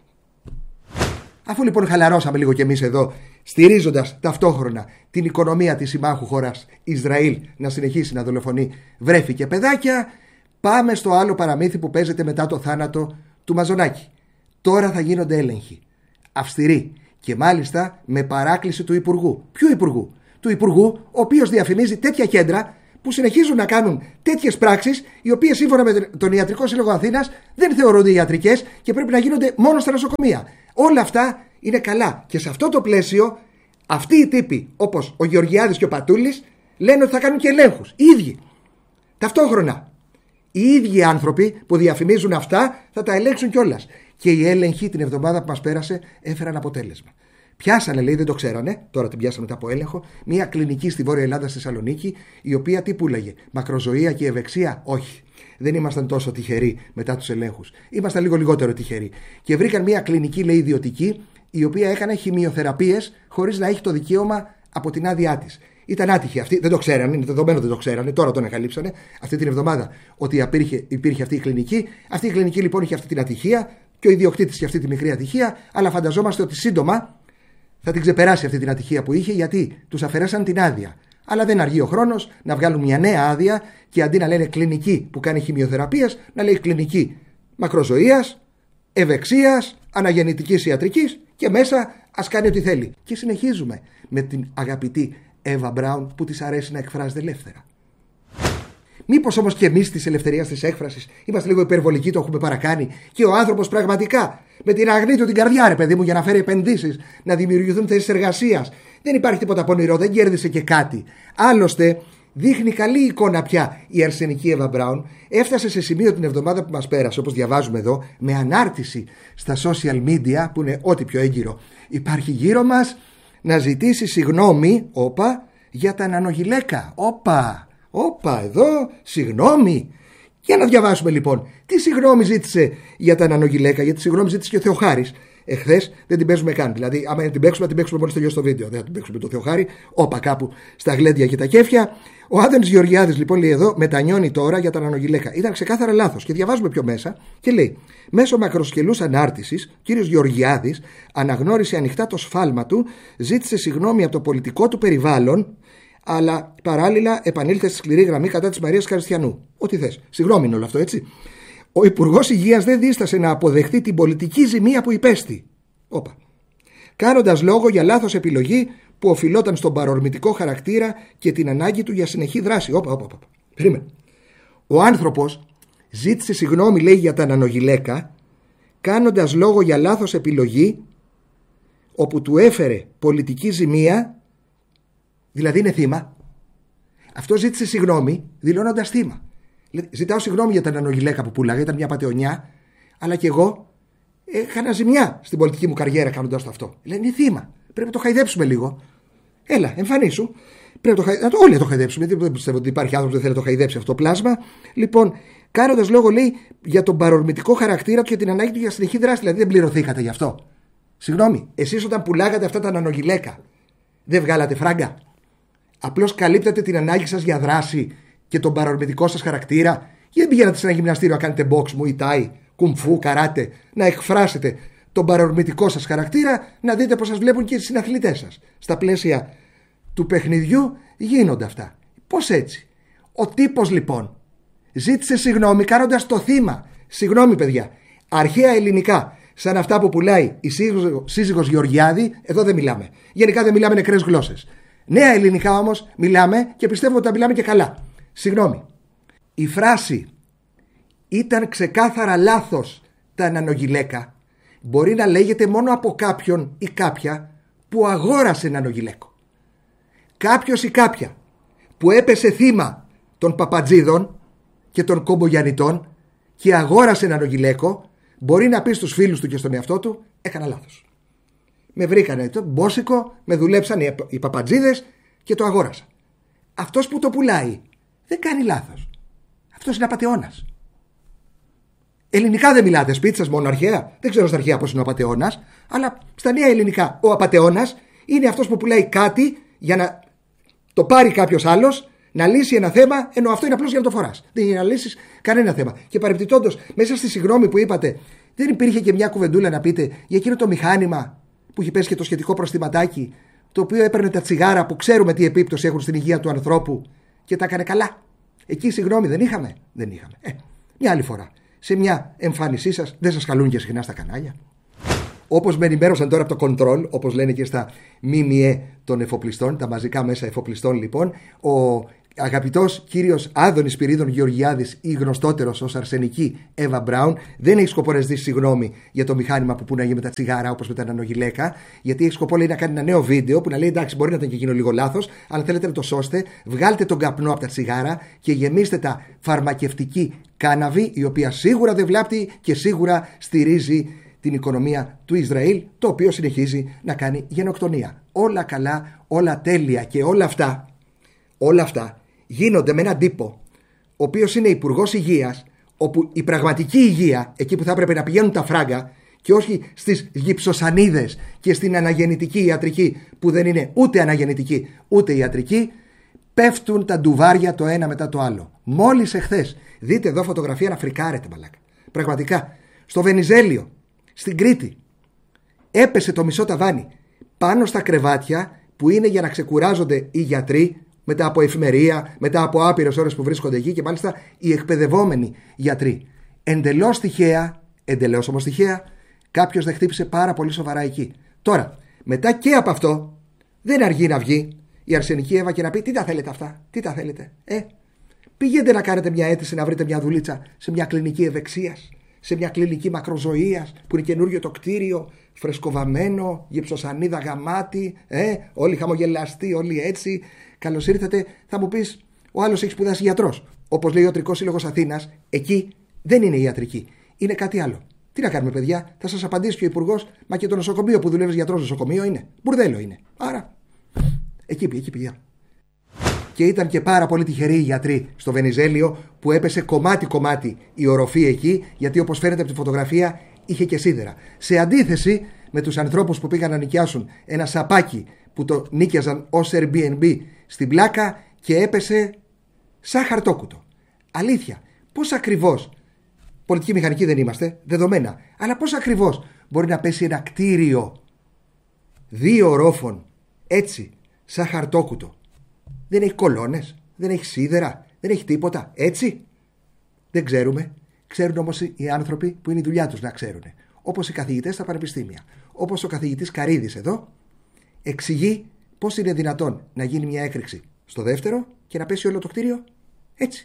Αφού λοιπόν χαλαρώσαμε λίγο κι εμείς εδώ, στηρίζοντας ταυτόχρονα την οικονομία της συμμάχου χώρας Ισραήλ να συνεχίσει να δολοφονεί βρέφη και παιδάκια, πάμε στο άλλο παραμύθι που παίζεται μετά το θάνατο του Μαζονάκη. Τώρα θα γίνονται έλεγχοι. Αυστηροί. Και μάλιστα με παράκληση του Υπουργού. Ποιου Υπουργού? Του Υπουργού, ο οποίος διαφημίζει τέτοια κέντρα που συνεχίζουν να κάνουν τέτοιες πράξεις, οι οποίες σύμφωνα με τον Ιατρικό Σύλλογο Αθήνας δεν θεωρούνται ιατρικές και πρέπει να γίνονται μόνο στα νοσοκομεία. Όλα αυτά είναι καλά. Και σε αυτό το πλαίσιο, αυτοί οι τύποι, όπως ο Γεωργιάδης και ο Πατούλης, λένε ότι θα κάνουν και ελέγχους. Οι ίδιοι. Ταυτόχρονα. Οι ίδιοι άνθρωποι που διαφημίζουν αυτά θα τα ελέγξουν κιόλας. Και οι έλεγχοι την εβδομάδα που μας πέρασε έφεραν αποτέλεσμα. Πιάσανε, λέει, δεν το ξέρανε, τώρα την πιάσαμε μετά από έλεγχο, μια κλινική στη Βόρεια Ελλάδα, στη Θεσσαλονίκη, η οποία τι πουλάγε, μακροζωία και ευεξία? Όχι. Δεν ήμασταν τόσο τυχεροί μετά τους ελέγχους. Ήμασταν λίγο λιγότερο τυχεροί. Και βρήκαν μια κλινική, λέει, ιδιωτική, η οποία έκανε χημειοθεραπείες χωρίς να έχει το δικαίωμα από την άδειά της. Ήταν άτυχοι αυτοί, δεν το ξέρανε, είναι δεδομένο δεν το ξέρανε, τώρα τον εγκαλύψανε αυτή την εβδομάδα ότι υπήρχε, υπήρχε αυτή η κλινική. Αυτή η κλινική λοιπόν είχε αυτή την ατυχία και ο ιδιοκτήτης είχε αυτή τη μικρή ατυχία, αλλά φανταζόμαστε ότι σύντομα θα την ξεπεράσει αυτή την ατυχία που είχε, γιατί τους αφαιρέσαν την άδεια. Αλλά δεν αργεί ο χρόνος να βγάλουν μια νέα άδεια και αντί να λένε κλινική που κάνει χημειοθεραπείας, να λέει κλινική μακροζωίας, ευεξίας, αναγεννητικής ιατρικής και μέσα ας κάνει ό,τι θέλει. Και συνεχίζουμε με την αγαπητή Εύα Μπράουν που της αρέσει να εκφράζεται ελεύθερα. Μήπως όμως και εμείς της ελευθερίας της έκφρασης είμαστε λίγο υπερβολικοί, το έχουμε παρακάνει και ο άνθρωπος πραγματικά με την αγνή του την καρδιά, ρε παιδί μου, για να φέρει επενδύσεις, να δημιουργηθούν θέσεις εργασίας. Δεν υπάρχει τίποτα πονηρό, δεν κέρδισε και κάτι. Άλλωστε, δείχνει καλή εικόνα πια η αρσενική Εύα Μπράουν. Έφτασε σε σημείο την εβδομάδα που μας πέρασε, όπως διαβάζουμε εδώ, με ανάρτηση στα social media, που είναι ό,τι πιο έγκυρο υπάρχει γύρω μας, να ζητήσει συγγνώμη, όπα, για τα νανογυλαίκα. Όπα, όπα, εδώ, συγγνώμη. Για να διαβάσουμε λοιπόν. Τι συγγνώμη ζήτησε για τα νανογυλαίκα, γιατί συγγνώμη ζήτησε και ο Θεοχάρης. Εχθές δεν την παίζουμε καν. Δηλαδή, άμα την παίξουμε, την παίξουμε μόλις τελειώσει το βίντεο. Δεν θα την παίξουμε το Θεοχάρη. Όπα, κάπου στα γλέντια και τα κέφια. Ο Άδωνης Γεωργιάδης λοιπόν λέει εδώ, μετανιώνει τώρα για τα νανογυλαίκα. Ήταν ξεκάθαρα λάθος. Και διαβάζουμε πιο μέσα και λέει: μέσω μακροσκελούς ανάρτησης, ο κύριος Γεωργιάδης αναγνώρισε ανοιχτά το σφάλμα του, ζήτησε συγγνώμη από το πολιτικό του περιβάλλον, αλλά παράλληλα επανήλθε στη σκληρή γραμμή κατά της Μαρίας Καριστιανού. Ό,τι θες. Συγγνώμη είναι όλο αυτό, έτσι. Ο Υπουργός Υγείας δεν δίστασε να αποδεχτεί την πολιτική ζημία που υπέστη. Όπα. Κάνοντας λόγο για λάθος επιλογή που οφειλόταν στον παρορμητικό χαρακτήρα και την ανάγκη του για συνεχή δράση. Όπα, όπα, όπα. Περίμενε. Ο άνθρωπος ζήτησε συγγνώμη, λέει, για τα νανογυλαίκα, κάνοντας λόγο για λάθος επιλογή όπου του έφερε πολιτική ζημία, δηλαδή είναι θύμα. Αυτό ζήτησε συγγνώμη δηλώνοντας θύμα. Ζητάω συγγνώμη για τα νανογυλαίκα που πουλάγα, ήταν μια πατεωνιά, αλλά και εγώ έκανα ζημιά στην πολιτική μου καριέρα κάνοντας το αυτό. Λένε είναι θύμα. Πρέπει να το χαϊδέψουμε λίγο. Έλα, εμφανίσου. Πρέπει να το χαϊδέψουμε. Όλοι να το χαϊδέψουμε. Δεν πιστεύω ότι υπάρχει άνθρωπο που δεν θέλει να το χαϊδέψει αυτό το πλάσμα. Λοιπόν, κάνοντας λόγο, λέει, για τον παρορμητικό χαρακτήρα του και την ανάγκη του για συνεχή δράση. Δηλαδή δεν πληρωθήκατε γι' αυτό. Συγγνώμη, εσείς όταν πουλάγατε αυτά τα νανογυλαίκα, δεν βγάλατε φράγκα? Απλώς καλύπτατε την ανάγκη σας για δράση και τον παρορμητικό σας χαρακτήρα, ή δεν πηγαίνατε σε ένα γυμναστήριο να κάνετε box, μου, ιτάι, κουμφού, καράτε, να εκφράσετε τον παρορμητικό σας χαρακτήρα, να δείτε πως σας βλέπουν και οι συναθλητές σας. Στα πλαίσια του παιχνιδιού γίνονται αυτά. Πώς έτσι? Ο τύπος λοιπόν ζήτησε συγγνώμη κάνοντας το θύμα. Συγγνώμη, παιδιά. Αρχαία ελληνικά, σαν αυτά που πουλάει η σύζυγος Γεωργιάδη, εδώ δεν μιλάμε. Γενικά δεν μιλάμε νεκρές γλώσσες. Νέα ελληνικά όμως μιλάμε και πιστεύω ότι τα μιλάμε και καλά. Συγγνώμη. Η φράση ήταν ξεκάθαρα λάθος τα νανογυλαίκα μπορεί να λέγεται μόνο από κάποιον ή κάποια που αγόρασε νανογυλαίκο. Κάποιος ή κάποια που έπεσε θύμα των παπατζίδων και των κομπογιαννιτών και αγόρασε νανογυλαίκο μπορεί να πει στους φίλους του και στον εαυτό του έκανα λάθος. Με βρήκανε το μπόσικο, με δουλέψαν οι παπατζίδες και το αγόρασα. Αυτός που το πουλάει δεν κάνει λάθος. Αυτός είναι απατεώνας. Ελληνικά δεν μιλάτε, σπίτι σας μόνο αρχαία. Δεν ξέρω στα αρχαία πώς είναι ο απατεώνας, αλλά στα νέα ελληνικά ο απατεώνας είναι αυτός που πουλάει κάτι για να το πάρει κάποιος άλλος, να λύσει ένα θέμα, ενώ αυτό είναι απλώς για να το φοράς. Δεν είναι να λύσεις κανένα θέμα. Και παρεπιπτόντως, μέσα στη συγγνώμη που είπατε, δεν υπήρχε και μια κουβεντούλα να πείτε για εκείνο το μηχάνημα που έχει πέσει και το σχετικό προστιματάκι, το οποίο έπαιρνε τα τσιγάρα που ξέρουμε τι επίπτωση έχουν στην υγεία του ανθρώπου και τα έκανε καλά. Εκεί συγγνώμη δεν είχαμε. Δεν είχαμε. Ε, μια άλλη φορά. Σε μια εμφάνισή σας δεν σας καλούν και συχνά στα κανάλια. Όπως με ενημέρωσαν τώρα από το control, όπως λένε και στα ΜΜΕ των εφοπλιστών, τα μαζικά μέσα εφοπλιστών λοιπόν, ο Αγαπητός κύριος Άδωνης Πυρίδων Γεωργιάδης ή γνωστότερος ως Αρσενική Εύα Μπράουν, δεν έχει σκοπό να ζητήσει συγγνώμη για το μηχάνημα που πούναγε με τα τσιγάρα όπως με τα νανογυλαίκα, γιατί έχει σκοπό, λέει, να κάνει ένα νέο βίντεο που να λέει εντάξει, μπορεί να ήταν και εκείνο λίγο λάθος, αλλά θέλετε να το σώσετε, βγάλτε τον καπνό από τα τσιγάρα και γεμίστε τα φαρμακευτική κάναβη, η οποία σίγουρα δεν βλάπτει και σίγουρα στηρίζει την οικονομία του Ισραήλ, το οποίο συνεχίζει να κάνει γενοκτονία. Όλα καλά, όλα τέλεια και όλα αυτά, όλα αυτά γίνονται με έναν τύπο, ο οποίος είναι υπουργός υγείας, όπου η πραγματική υγεία, εκεί που θα έπρεπε να πηγαίνουν τα φράγκα και όχι στις γυψοσανίδες και στην αναγεννητική ιατρική, που δεν είναι ούτε αναγεννητική ούτε ιατρική, πέφτουν τα ντουβάρια το ένα μετά το άλλο. Μόλις εχθές, δείτε εδώ φωτογραφία να φρικάρετε, μαλάκα. Πραγματικά, στο Βενιζέλιο, στην Κρήτη, έπεσε το μισό ταβάνι πάνω στα κρεβάτια που είναι για να ξεκουράζονται οι γιατροί μετά από εφημερία, μετά από άπειρες ώρες που βρίσκονται εκεί, και μάλιστα οι εκπαιδευόμενοι γιατροί. Εντελώς τυχαία, εντελώς όμως τυχαία, κάποιος δεν χτύπησε πάρα πολύ σοβαρά εκεί. Τώρα, μετά και από αυτό, δεν αργεί να βγει η Αρσενική Εύα και να πει: τι τα θέλετε αυτά, τι τα θέλετε, ε, πηγαίνετε να κάνετε μια αίτηση να βρείτε μια δουλίτσα σε μια κλινική ευεξίας, σε μια κλινική μακροζωίας που είναι καινούριο το κτίριο, φρεσκοβαμμένο, γυψοσανίδα γαμάτι, ε, όλοι χαμογελαστοί, όλοι έτσι. Καλώς ήρθατε. Θα μου πεις, ο άλλος έχει σπουδάσει γιατρός. Όπως λέει ο Ιατρικός Σύλλογος Αθήνας, εκεί δεν είναι ιατρική, είναι κάτι άλλο. Τι να κάνουμε, παιδιά, θα σας απαντήσει και ο Υπουργός, μα και το νοσοκομείο που δουλεύει γιατρός νοσοκομείο είναι. Μπουρδέλο είναι. Άρα, εκεί, εκεί πήγα. Και ήταν και πάρα πολύ τυχεροί οι γιατροί στο Βενιζέλιο που έπεσε κομμάτι-κομμάτι η οροφή εκεί, γιατί όπως φαίνεται από τη φωτογραφία είχε και σίδερα. Σε αντίθεση με τους ανθρώπους που πήγαν να νοικιάσουν ένα σαπάκι που το νίκιαζαν ως Airbnb στην πλάκα και έπεσε σαν χαρτόκουτο. Αλήθεια, πώς ακριβώς, πολιτική μηχανική δεν είμαστε, δεδομένα, αλλά πώς ακριβώς μπορεί να πέσει ένα κτίριο δύο ορόφων έτσι, σαν χαρτόκουτο? Δεν έχει κολόνες, δεν έχει σίδερα, δεν έχει τίποτα, έτσι? Δεν ξέρουμε. Ξέρουν όμως οι άνθρωποι που είναι η δουλειά τους να ξέρουν. Όπως οι καθηγητές στα πανεπιστήμια. Όπως ο καθηγητής Καρίδης εδώ εξηγεί πώς είναι δυνατόν να γίνει μια έκρηξη στο δεύτερο και να πέσει όλο το κτίριο έτσι.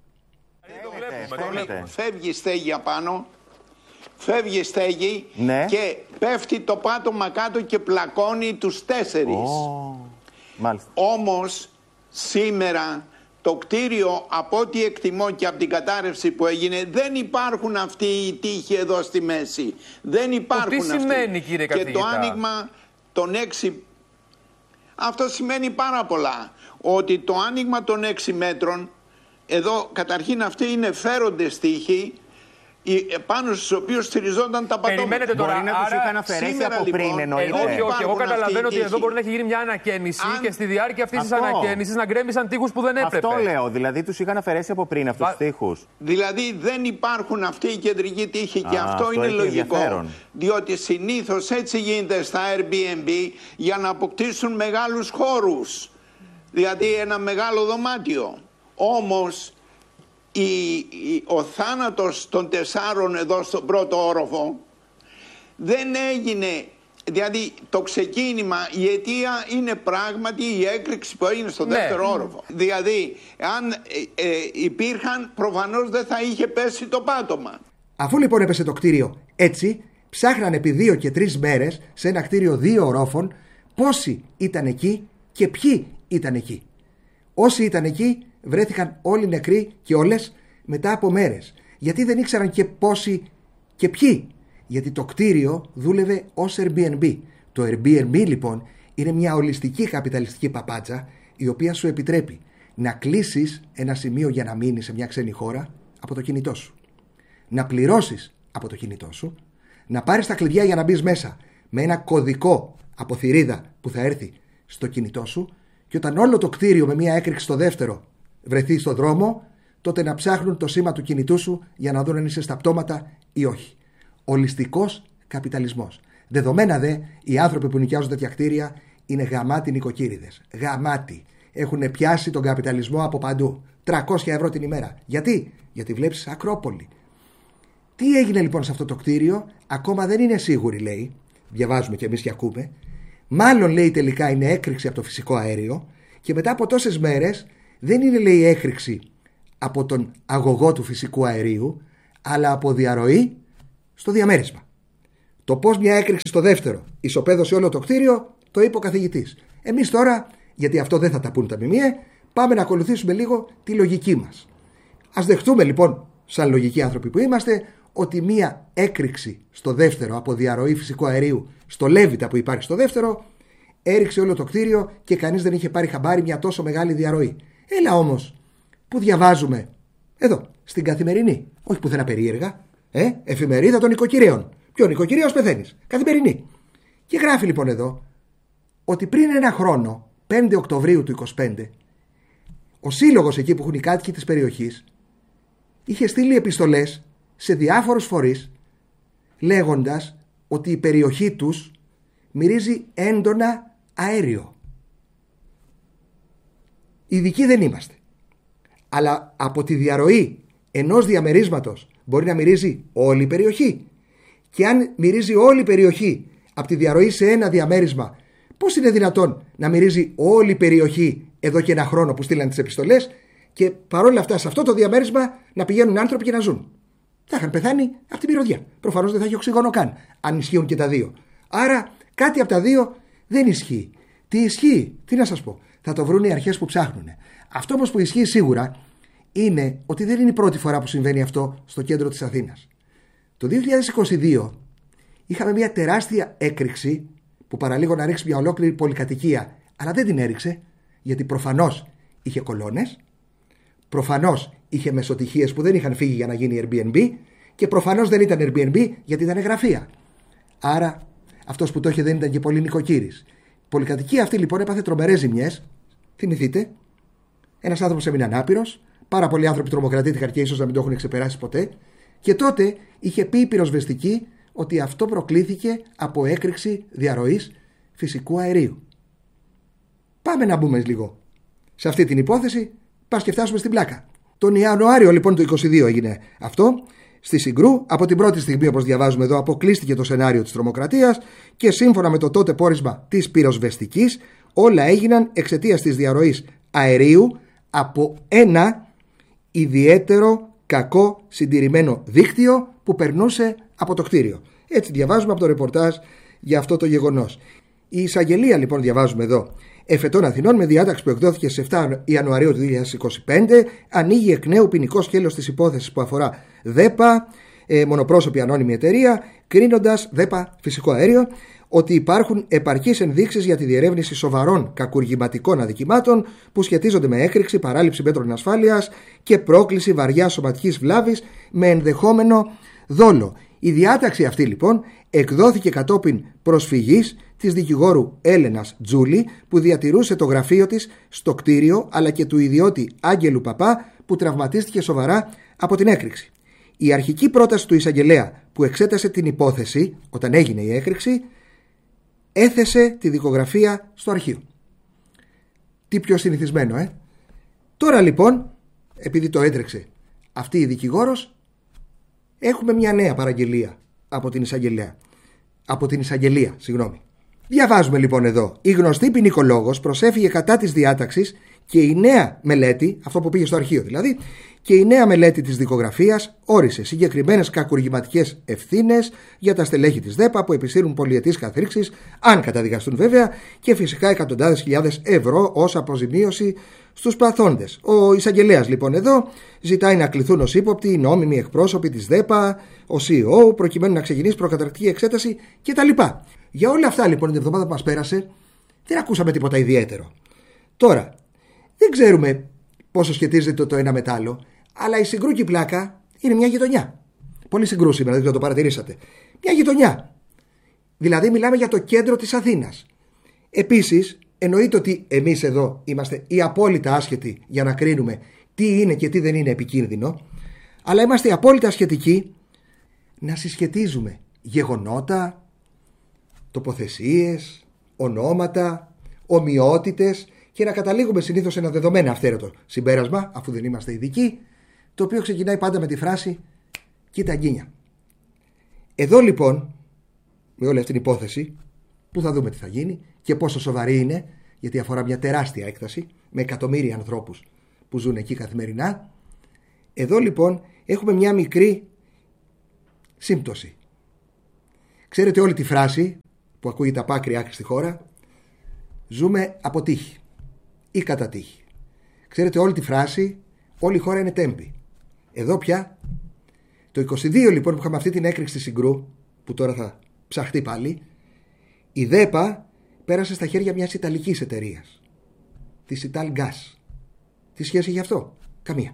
Φεύγει στέγη απάνω, φεύγει στέγη, ναι, και πέφτει το πάτωμα κάτω και πλακώνει τους τέσσερις. Oh, μάλιστα. Όμως σήμερα το κτίριο, από ό,τι εκτιμώ και από την κατάρρευση που έγινε, δεν υπάρχουν αυτοί οι τείχοι εδώ στη μέση. Δεν υπάρχουν αυτοί. Τι σημαίνει, κύριε καθηγητά? Και το άνοιγμα των έξι... Αυτό σημαίνει πάρα πολλά. Ότι το άνοιγμα των έξι μέτρων, εδώ καταρχήν αυτοί είναι φέροντες τείχοι, πάνω στους οποίους στηριζόταν τα πατώματα. Περιμένετε τώρα, μπορεί να τους είχαν αφαιρέσει από πριν, λοιπόν, εννοείται. Όχι, όχι, εγώ καταλαβαίνω ότι εδώ μπορεί να έχει γίνει μια ανακαίνιση αν... και στη διάρκεια αυτής της ανακαίνησης να γκρέμισαν τείχους που δεν έπρεπε. Αυτό λέω, δηλαδή τους είχαν αφαιρέσει από πριν αυτούς τους τείχους. Δηλαδή δεν υπάρχουν αυτοί οι κεντρικοί τείχοι και Α, αυτό, αυτό είναι λογικό. Ενδιαφέρον. Διότι συνήθως έτσι γίνεται στα Airbnb για να αποκτήσουν μεγάλους χώρους. Δηλαδή ένα μεγάλο δωμάτιο. Όμως Η, η, ο θάνατος των τεσσάρων εδώ στον πρώτο όροφο δεν έγινε, δηλαδή το ξεκίνημα, η αιτία είναι πράγματι η έκρηξη που έγινε στον ναι. δεύτερο όροφο. Δηλαδή αν ε, ε, υπήρχαν, προφανώς δεν θα είχε πέσει το πάτωμα. Αφού λοιπόν έπεσε το κτίριο έτσι, ψάχναν επί δύο και τρεις μέρες σε ένα κτίριο δύο ορόφων πόσοι ήταν εκεί και ποιοι ήταν εκεί. Όσοι ήταν εκεί βρέθηκαν όλοι νεκροί και όλες μετά από μέρες. Γιατί δεν ήξεραν και πόσοι και ποιοι? Γιατί το κτίριο δούλευε ως Airbnb. Το Airbnb λοιπόν είναι μια ολιστική καπιταλιστική παπάτσα, η οποία σου επιτρέπει να κλείσεις ένα σημείο για να μείνεις σε μια ξένη χώρα από το κινητό σου, να πληρώσεις από το κινητό σου, να πάρεις τα κλειδιά για να μπεις μέσα με ένα κωδικό από θηρίδα που θα έρθει στο κινητό σου, και όταν όλο το κτίριο με μια έκρηξη στο δεύτερο βρεθεί στον δρόμο, τότε να ψάχνουν το σήμα του κινητού σου για να δουν αν είσαι στα πτώματα ή όχι. Ολιστικός καπιταλισμός. Δεδομένα δε, οι άνθρωποι που νοικιάζουν τέτοια κτίρια είναι γαμάτοι νοικοκύριδες. Γαμάτοι. Έχουν πιάσει τον καπιταλισμό από παντού. τριακόσια ευρώ την ημέρα. Γιατί? Γιατί βλέπεις Ακρόπολη. Τι έγινε λοιπόν σε αυτό το κτίριο? Ακόμα δεν είναι σίγουροι, λέει. Διαβάζουμε κι εμείς και ακούμε. Μάλλον, λέει, τελικά είναι έκρηξη από το φυσικό αέριο, και μετά από τόσες μέρες δεν είναι, λέει, έκρηξη από τον αγωγό του φυσικού αερίου, αλλά από διαρροή στο διαμέρισμα. Το πώς μια έκρηξη στο δεύτερο ισοπαίδωσε όλο το κτίριο, το είπε ο καθηγητής. Εμείς τώρα, γιατί αυτό δεν θα τα πούν τα ΜΜΕ, πάμε να ακολουθήσουμε λίγο τη λογική μας. Ας δεχτούμε λοιπόν, σαν λογικοί άνθρωποι που είμαστε, ότι μια έκρηξη στο δεύτερο από διαρροή φυσικού αερίου στο Λέβητα που υπάρχει στο δεύτερο έριξε όλο το κτίριο και κανείς δεν είχε πάρει χαμπάρι μια τόσο μεγάλη διαρροή. Έλα όμως που διαβάζουμε εδώ στην Καθημερινή, όχι πουθενά περίεργα, ε, εφημερίδα των νοικοκυρίων. Ποιο νοικοκυρέος πεθαίνεις? Καθημερινή. Και γράφει λοιπόν εδώ ότι πριν ένα χρόνο, πέντε Οκτωβρίου του είκοσι πέντε, ο σύλλογος εκεί που έχουν οι κάτοικοι της περιοχής είχε στείλει επιστολές σε διάφορους φορείς λέγοντας ότι η περιοχή τους μυρίζει έντονα αέριο. Ειδικοί δεν είμαστε. Αλλά από τη διαρροή ενός διαμερίσματος μπορεί να μυρίζει όλη η περιοχή. Και αν μυρίζει όλη η περιοχή από τη διαρροή σε ένα διαμέρισμα, πώς είναι δυνατόν να μυρίζει όλη η περιοχή εδώ και ένα χρόνο που στείλαν τις επιστολές και παρόλα αυτά σε αυτό το διαμέρισμα να πηγαίνουν άνθρωποι και να ζουν? Θα είχαν πεθάνει από τη μυρωδιά. Προφανώς δεν θα έχει οξυγόνο καν, αν ισχύουν και τα δύο. Άρα κάτι από τα δύο δεν ισχύει. Τι ισχύει? Τι να σας πω? Θα το βρουν οι αρχές που ψάχνουν. Αυτό όμως που ισχύει σίγουρα είναι ότι δεν είναι η πρώτη φορά που συμβαίνει αυτό στο κέντρο της Αθήνας. Το δύο χιλιάδες είκοσι δύο είχαμε μια τεράστια έκρηξη που παραλίγο να ρίξει μια ολόκληρη πολυκατοικία, αλλά δεν την έριξε γιατί προφανώς είχε κολόνες, προφανώς είχε μεσοτυχίες που δεν είχαν φύγει για να γίνει Airbnb και προφανώς δεν ήταν Airbnb γιατί ήταν γραφεία. Άρα αυτός που το είχε δεν ήταν και πολύ νοικοκύρης. Η πολυκατοικία αυτή λοιπόν έπαθε τρομερές ζημιές. Θυμηθείτε, ένας άνθρωπος έμεινε ανάπηρος, πάρα πολλοί άνθρωποι τρομοκρατήθηκαν και ίσως να μην το έχουν ξεπεράσει ποτέ. Και τότε είχε πει η πυροσβεστική ότι αυτό προκλήθηκε από έκρηξη διαρροής φυσικού αερίου. Πάμε να μπούμε λίγο σε αυτή την υπόθεση, πας και φτάσουμε στην πλάκα. Τον Ιανουάριο λοιπόν του είκοσι δύο έγινε αυτό. Στη Συγκρού, από την πρώτη στιγμή, όπως διαβάζουμε εδώ, αποκλείστηκε το σενάριο της τρομοκρατίας και σύμφωνα με το τότε πόρισμα της πυροσβεστικής, όλα έγιναν εξαιτίας της διαρροής αερίου από ένα ιδιαίτερο κακό συντηρημένο δίκτυο που περνούσε από το κτίριο. Έτσι διαβάζουμε από το ρεπορτάζ για αυτό το γεγονός. Η εισαγγελία λοιπόν, διαβάζουμε εδώ, εφετών Αθηνών, με διάταξη που εκδόθηκε στις εφτά Ιανουαρίου του δύο χιλιάδες είκοσι πέντε, ανοίγει εκ νέου ποινικό σκέλος της υπόθεσης που αφορά ΔΕΠΑ, ε, μονοπρόσωπη ανώνυμη εταιρεία, κρίνοντας ΔΕΠΑ φυσικό αέριο, ότι υπάρχουν επαρκείς ενδείξεις για τη διερεύνηση σοβαρών κακουργηματικών αδικημάτων που σχετίζονται με έκρηξη, παράληψη μέτρων ασφάλειας και πρόκληση βαριάς σωματικής βλάβης με ενδεχόμενο δόλο. Η διάταξη αυτή λοιπόν εκδόθηκε κατόπιν προσφυγής της δικηγόρου Έλενας Τζούλη που διατηρούσε το γραφείο της στο κτίριο, αλλά και του ιδιώτη Άγγελου Παπά που τραυματίστηκε σοβαρά από την έκρηξη. Η αρχική πρόταση του εισαγγελέα που εξέτασε την υπόθεση όταν έγινε η έκρηξη έθεσε τη δικογραφία στο αρχείο. Τι πιο συνηθισμένο, ε? Τώρα λοιπόν, επειδή το έτρεξε αυτή η δικηγόρος, έχουμε μια νέα παραγγελία από την εισαγγελία. Από την εισαγγελία, συγγνώμη. Διαβάζουμε λοιπόν εδώ. Η γνωστή ποινικολόγος προσέφυγε κατά της διάταξης και η νέα μελέτη, αυτό που πήγε στο αρχείο δηλαδή, και η νέα μελέτη της δικογραφίας όρισε συγκεκριμένες κακουργηματικές ευθύνες για τα στελέχη της ΔΕΠΑ που επισύρουν πολυετής καθρίξεις, αν καταδικαστούν βέβαια, και φυσικά εκατοντάδες χιλιάδες ευρώ ως αποζημίωση στους παθόντες. Ο εισαγγελέας λοιπόν εδώ ζητάει να κληθούν ως ύποπτοι οι νόμιμοι εκπρόσωποι της ΔΕΠΑ, ο σι ι ο, προκειμένου να ξεκινήσει προκαταρκτική εξέταση κτλ. Για όλα αυτά λοιπόν την εβδομάδα που μας πέρασε δεν ακούσαμε τίποτα ιδιαίτερο. Τώρα, δεν ξέρουμε πόσο σχετίζεται το ένα με το άλλο, αλλά η Συγκρού και η Πλάκα είναι μια γειτονιά. Πολύ Συγκρού σήμερα, δεν ξέρω το παρατηρήσατε. Μια γειτονιά. Δηλαδή μιλάμε για το κέντρο της Αθήνας. Επίσης, εννοείται ότι εμείς εδώ είμαστε οι απόλυτα άσχετοι για να κρίνουμε τι είναι και τι δεν είναι επικίνδυνο, αλλά είμαστε οι απόλυτα ασχετικοί να συσχετίζουμε γεγονότα, τοποθεσίες, ονόματα, ομοιότητες και να καταλήγουμε συνήθως σε ένα δεδομένο αυθαίρετο συμπέρασμα, αφού δεν είμαστε ειδικοί, το οποίο ξεκινάει πάντα με τη φράση «κοίτα γκίνια». Εδώ λοιπόν, με όλη αυτή την υπόθεση, που θα δούμε τι θα γίνει και πόσο σοβαρή είναι, γιατί αφορά μια τεράστια έκταση με εκατομμύρια ανθρώπους που ζουν εκεί καθημερινά. Εδώ λοιπόν έχουμε μια μικρή σύμπτωση. Ξέρετε όλη τη φράση που ακούγεται απ' άκρη άκρη στη χώρα, ζούμε από τύχη ή κατά τύχη. Ξέρετε όλη τη φράση, όλη η χώρα είναι τέμπη. Εδώ πια, το είκοσι δύο λοιπόν που είχαμε αυτή την έκρηξη στη Συγκρού, που τώρα θα ψαχτεί πάλι, η ΔΕΠΑ πέρασε στα χέρια μιας ιταλικής εταιρείας, της Italgas. Τι σχέση έχει αυτό? Καμία.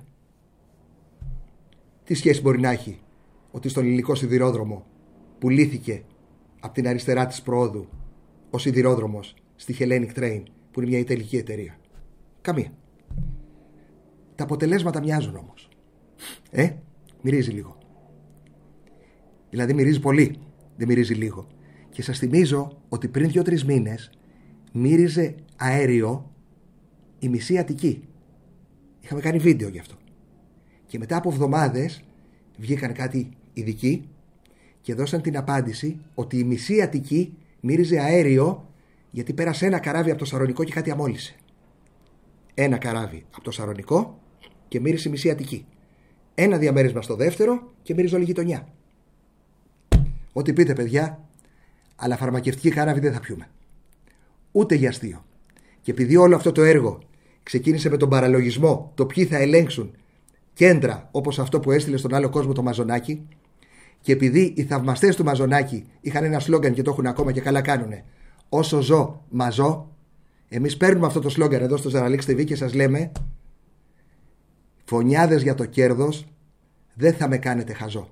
Τι σχέση μπορεί να έχει ότι στον ελληνικό σιδηρόδρομο πουλήθηκε από την αριστερά της προόδου ο σιδηρόδρομος στη Hellenic Train, που είναι μια ιταλική εταιρεία? Καμία. Τα αποτελέσματα μοιάζουν όμως. Ε, μυρίζει λίγο. Δηλαδή μυρίζει πολύ, δεν μυρίζει λίγο. Και σας θυμίζω ότι πριν δύο-τρεις μήνες μύριζε αέριο η μισή Αττική. Είχαμε κάνει βίντεο γι' αυτό. Και μετά από εβδομάδες βγήκαν κάτι ειδικοί και δώσαν την απάντηση ότι η μισή Αττική μύριζε αέριο γιατί πέρασε ένα καράβι από το Σαρονικό και κάτι αμόλυσε. Ένα καράβι από το Σαρονικό και μύρισε η μισή Αττική. Ένα διαμέρισμα στο δεύτερο και μύριζε όλη η γειτονιά. Ό,τι πείτε παιδιά, αλλά φαρμακευτική καράβι δεν θα πιούμε. Ούτε για αστείο. Και επειδή όλο αυτό το έργο ξεκίνησε με τον παραλογισμό το ποιοι θα ελέγξουν κέντρα όπως αυτό που έστειλε στον άλλο κόσμο το Μαζονάκι, και επειδή οι θαυμαστές του Μαζονάκι είχαν ένα σλόγγαν και το έχουν ακόμα και καλά κάνουνε, όσο ζω μαζώ, εμείς παίρνουμε αυτό το σλόγγαν εδώ στο Ζαραλίξ τι βι και σας λέμε, φωνιάδες για το κέρδος, δεν θα με κάνετε χαζό.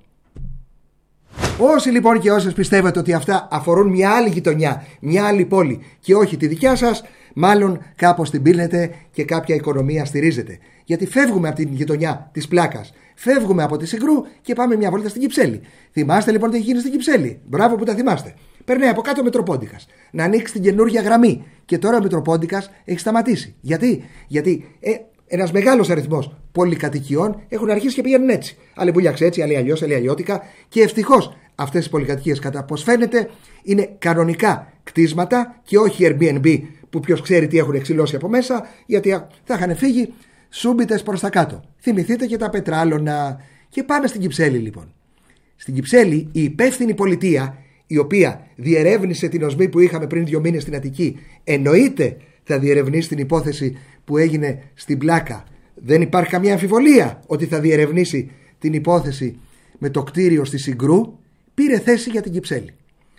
Όσοι λοιπόν και όσες πιστεύετε ότι αυτά αφορούν μια άλλη γειτονιά, μια άλλη πόλη και όχι τη δικιά σας, μάλλον κάπως την πίνετε και κάποια οικονομία στηρίζετε. Γιατί φεύγουμε από την γειτονιά της πλάκας, φεύγουμε από τη Συγκρού και πάμε μια βόλτα στην Κυψέλη. Θυμάστε λοιπόν τι έχει γίνει στην Κυψέλη? Μπράβο που τα θυμάστε. Περνάει από κάτω ο Μητροπόντικας να ανοίξει την καινούργια γραμμή και τώρα ο Μητροπόντικας έχει σταματήσει. Γιατί, Γιατί ε, ένας μεγάλος αριθμός πολυκατοικιών έχουν αρχίσει και πηγαίνουν έτσι. Άλλοι βουλιάξε έτσι, άλλοι αλλιώς, άλλοι αλλιώτικα. Και ευτυχώς αυτές οι πολυκατοικίες, κατά πώς φαίνεται, είναι κανονικά κτίσματα και όχι Airbnb που ποιος ξέρει τι έχουν εξηλώσει από μέσα, γιατί θα είχαν φύγει σούμπιτες προς τα κάτω. Θυμηθείτε και τα πετράλωνα. Και πάμε στην Κυψέλη λοιπόν. Στην Κυψέλη η υπεύθυνη πολιτεία, η οποία διερεύνησε την οσμή που είχαμε πριν δύο μήνες στην Αττική, εννοείται θα διερευνήσει την υπόθεση που έγινε στην Πλάκα. Δεν υπάρχει καμία αμφιβολία ότι θα διερευνήσει την υπόθεση με το κτίριο στη Συγκρού. Πήρε θέση για την Κυψέλη.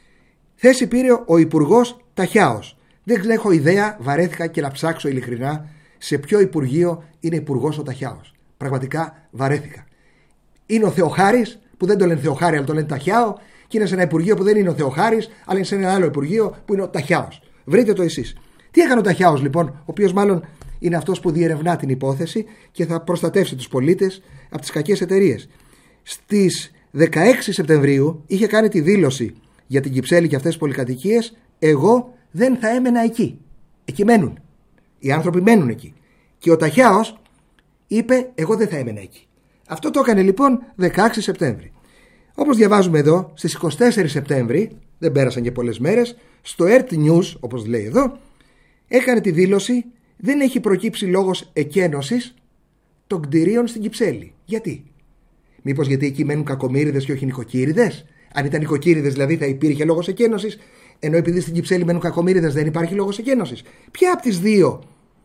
Θέση πήρε ο Υπουργός Ταχιάος. Δεν έχω ιδέα, βαρέθηκα και να ψάξω ειλικρινά σε ποιο Υπουργείο είναι Υπουργός ο Ταχιάος. Πραγματικά βαρέθηκα. Είναι ο Θεοχάρης, που δεν το λένε Θεοχάρη αλλά το λένε Ταχιάο, και είναι σε ένα Υπουργείο που δεν είναι ο Θεοχάρης αλλά είναι σε ένα άλλο Υπουργείο που είναι ο Ταχιάος. Βρείτε το εσείς. Τι έκανε ο Ταχιάος λοιπόν, ο οποίος μάλλον είναι αυτός που διερευνά την υπόθεση και θα προστατεύσει τους πολίτες από τις κακές εταιρείες? Στις δεκαέξι Σεπτεμβρίου είχε κάνει τη δήλωση για την Κυψέλη και αυτές τις πολυκατοικίες. Εγώ δεν θα έμενα εκεί. Εκεί μένουν. Οι άνθρωποι μένουν εκεί. Και ο Ταχιάος είπε εγώ δεν θα έμενα εκεί. Αυτό το έκανε λοιπόν δεκαέξι Σεπτέμβρη. Όπως διαβάζουμε εδώ, στις είκοσι τέσσερις Σεπτέμβρη, δεν πέρασαν και πολλές μέρες, στο Earth News, όπως λέει εδώ, έκανε τη δήλωση δεν έχει προκύψει λόγος εκένωσης των κτηρίων στην Κυψέλη. Γιατί? Μήπως γιατί εκεί μένουν κακομοίριδες και όχι νοικοκύριδες? Αν ήταν νοικοκύριδες δηλαδή θα υπήρχε λόγος εκένωσης, ενώ επειδή στην Κυψέλη μένουν κακομοίριδες δεν υπάρχει λόγος εκένωσης. Ποια από τις δύο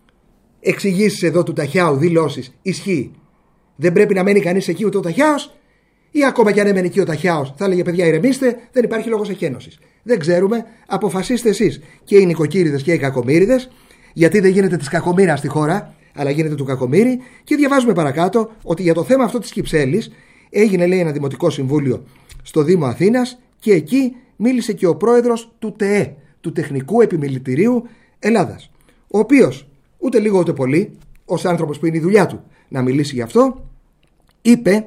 εξηγήσεις εδώ του Ταχιάου, δηλώσεις, ισχύει? Δεν πρέπει να μένει κανείς εκεί ούτε ο Ταχιάος, ή ακόμα και αν έμενε εκεί ο Ταχιάος θα έλεγε παιδιά ηρεμήστε, δεν υπάρχει λόγος εκένωσης? Δεν ξέρουμε, αποφασίστε εσείς, και οι νοικοκύριδες και οι κακομοίριδες, γιατί δεν γίνεται της κακομοίρας στη χώρα, αλλά γίνεται του κακομοίρη. Και διαβάζουμε παρακάτω ότι για το θέμα αυτό της Κυψέλης έγινε, λέει, ένα δημοτικό συμβούλιο στο Δήμο Αθήνας και εκεί μίλησε και ο πρόεδρος του ΤΕΕ, του Τεχνικού Επιμελητηρίου Ελλάδας, ο οποίος ούτε λίγο ούτε πολύ, ως άνθρωπος που είναι η δουλειά του να μιλήσει γι' αυτό, είπε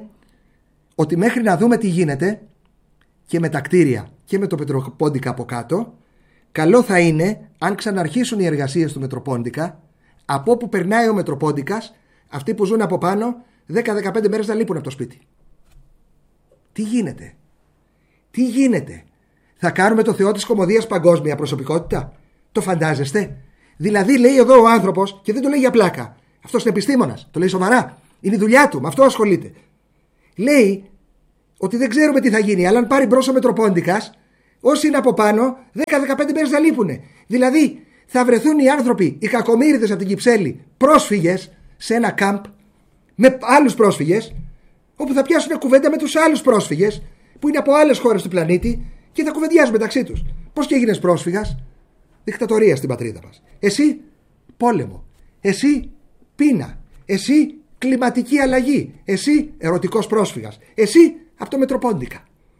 ότι μέχρι να δούμε τι γίνεται και με τα κτίρια και με το Μετροπόντικα από κάτω, καλό θα είναι αν ξαναρχίσουν οι εργασίες του Μετροπόντικα, από όπου περνάει ο Μετροπόντικας, αυτοί που ζουν από πάνω δέκα με δεκαπέντε μέρες να λείπουν από το σπίτι. Τι γίνεται? Τι γίνεται? Θα κάνουμε το Θεό της Κωμωδίας παγκόσμια προσωπικότητα? Το φαντάζεστε? Δηλαδή λέει εδώ ο άνθρωπος, και δεν το λέει για πλάκα, Αυτός είναι επιστήμονας. Το λέει σοβαρά. Είναι η δουλειά του. Με αυτό ασχολείται. Λέει ότι δεν ξέρουμε τι θα γίνει, αλλά αν πάρει μπρος ο Μητροπόντικας, όσοι είναι από πάνω, δέκα με δεκαπέντε μέρες θα λείπουνε. Δηλαδή, θα βρεθούν οι άνθρωποι, οι κακομοίριδες από την Κυψέλη, πρόσφυγες σε ένα κάμπ με άλλους πρόσφυγες, όπου θα πιάσουν κουβέντα με τους άλλους πρόσφυγες που είναι από άλλες χώρες του πλανήτη και θα κουβεντιάζουν μεταξύ τους. Πώς και έγινες πρόσφυγας? Δικτατορία στην πατρίδα μας. Εσύ πόλεμο. Εσύ πείνα. Εσύ κλιματική αλλαγή. Εσύ ερωτικός πρόσφυγας. Εσύ από το Μητροπόντικα.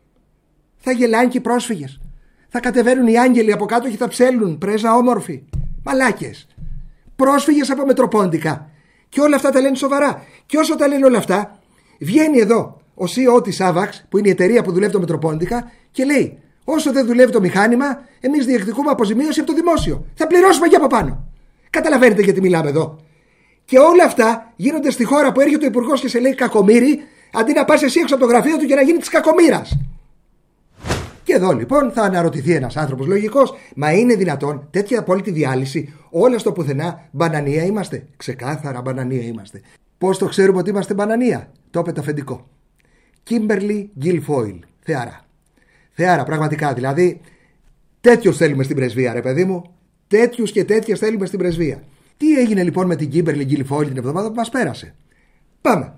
Θα γελάνε και οι πρόσφυγες. Θα κατεβαίνουν οι άγγελοι από κάτω και θα ψέλνουν πρέζα όμορφη. Μαλάκες. Πρόσφυγες από Μητροπόντικα. Και όλα αυτά τα λένε σοβαρά. Και όσο τα λένε όλα αυτά, βγαίνει εδώ ο σι ι ο της Άβαξ, που είναι η εταιρεία που δουλεύει το Μητροπόντικα, και λέει: όσο δεν δουλεύει το μηχάνημα, εμείς διεκδικούμε αποζημίωση από το δημόσιο. Θα πληρώσουμε και από πάνω. Καταλαβαίνετε γιατί μιλάμε εδώ. Και όλα αυτά γίνονται στη χώρα που έρχεται ο υπουργός και σε λέει κακομοίρη, αντί να πας εσύ έξω από το γραφείο του και να γίνει της κακομοίρας. Και εδώ λοιπόν θα αναρωτηθεί ένας άνθρωπος λογικός, μα είναι δυνατόν τέτοια απόλυτη διάλυση, όλα στο πουθενά? Μπανανία είμαστε. Ξεκάθαρα μπανανία είμαστε. Πώς το ξέρουμε ότι είμαστε μπανανία? Το είπε το αφεντικό. Κίμπερλι Γκιλφόιλ. Θεάρα. Θεάρα, πραγματικά. Δηλαδή, τέτοιους θέλουμε στην πρεσβεία, ρε παιδί μου. Τέτοιους και τέτοιες θέλουμε στην πρεσβεία. Τι έγινε λοιπόν με την Κίμπερλι Γκιλφόιλ την εβδομάδα που μας πέρασε? Πάμε.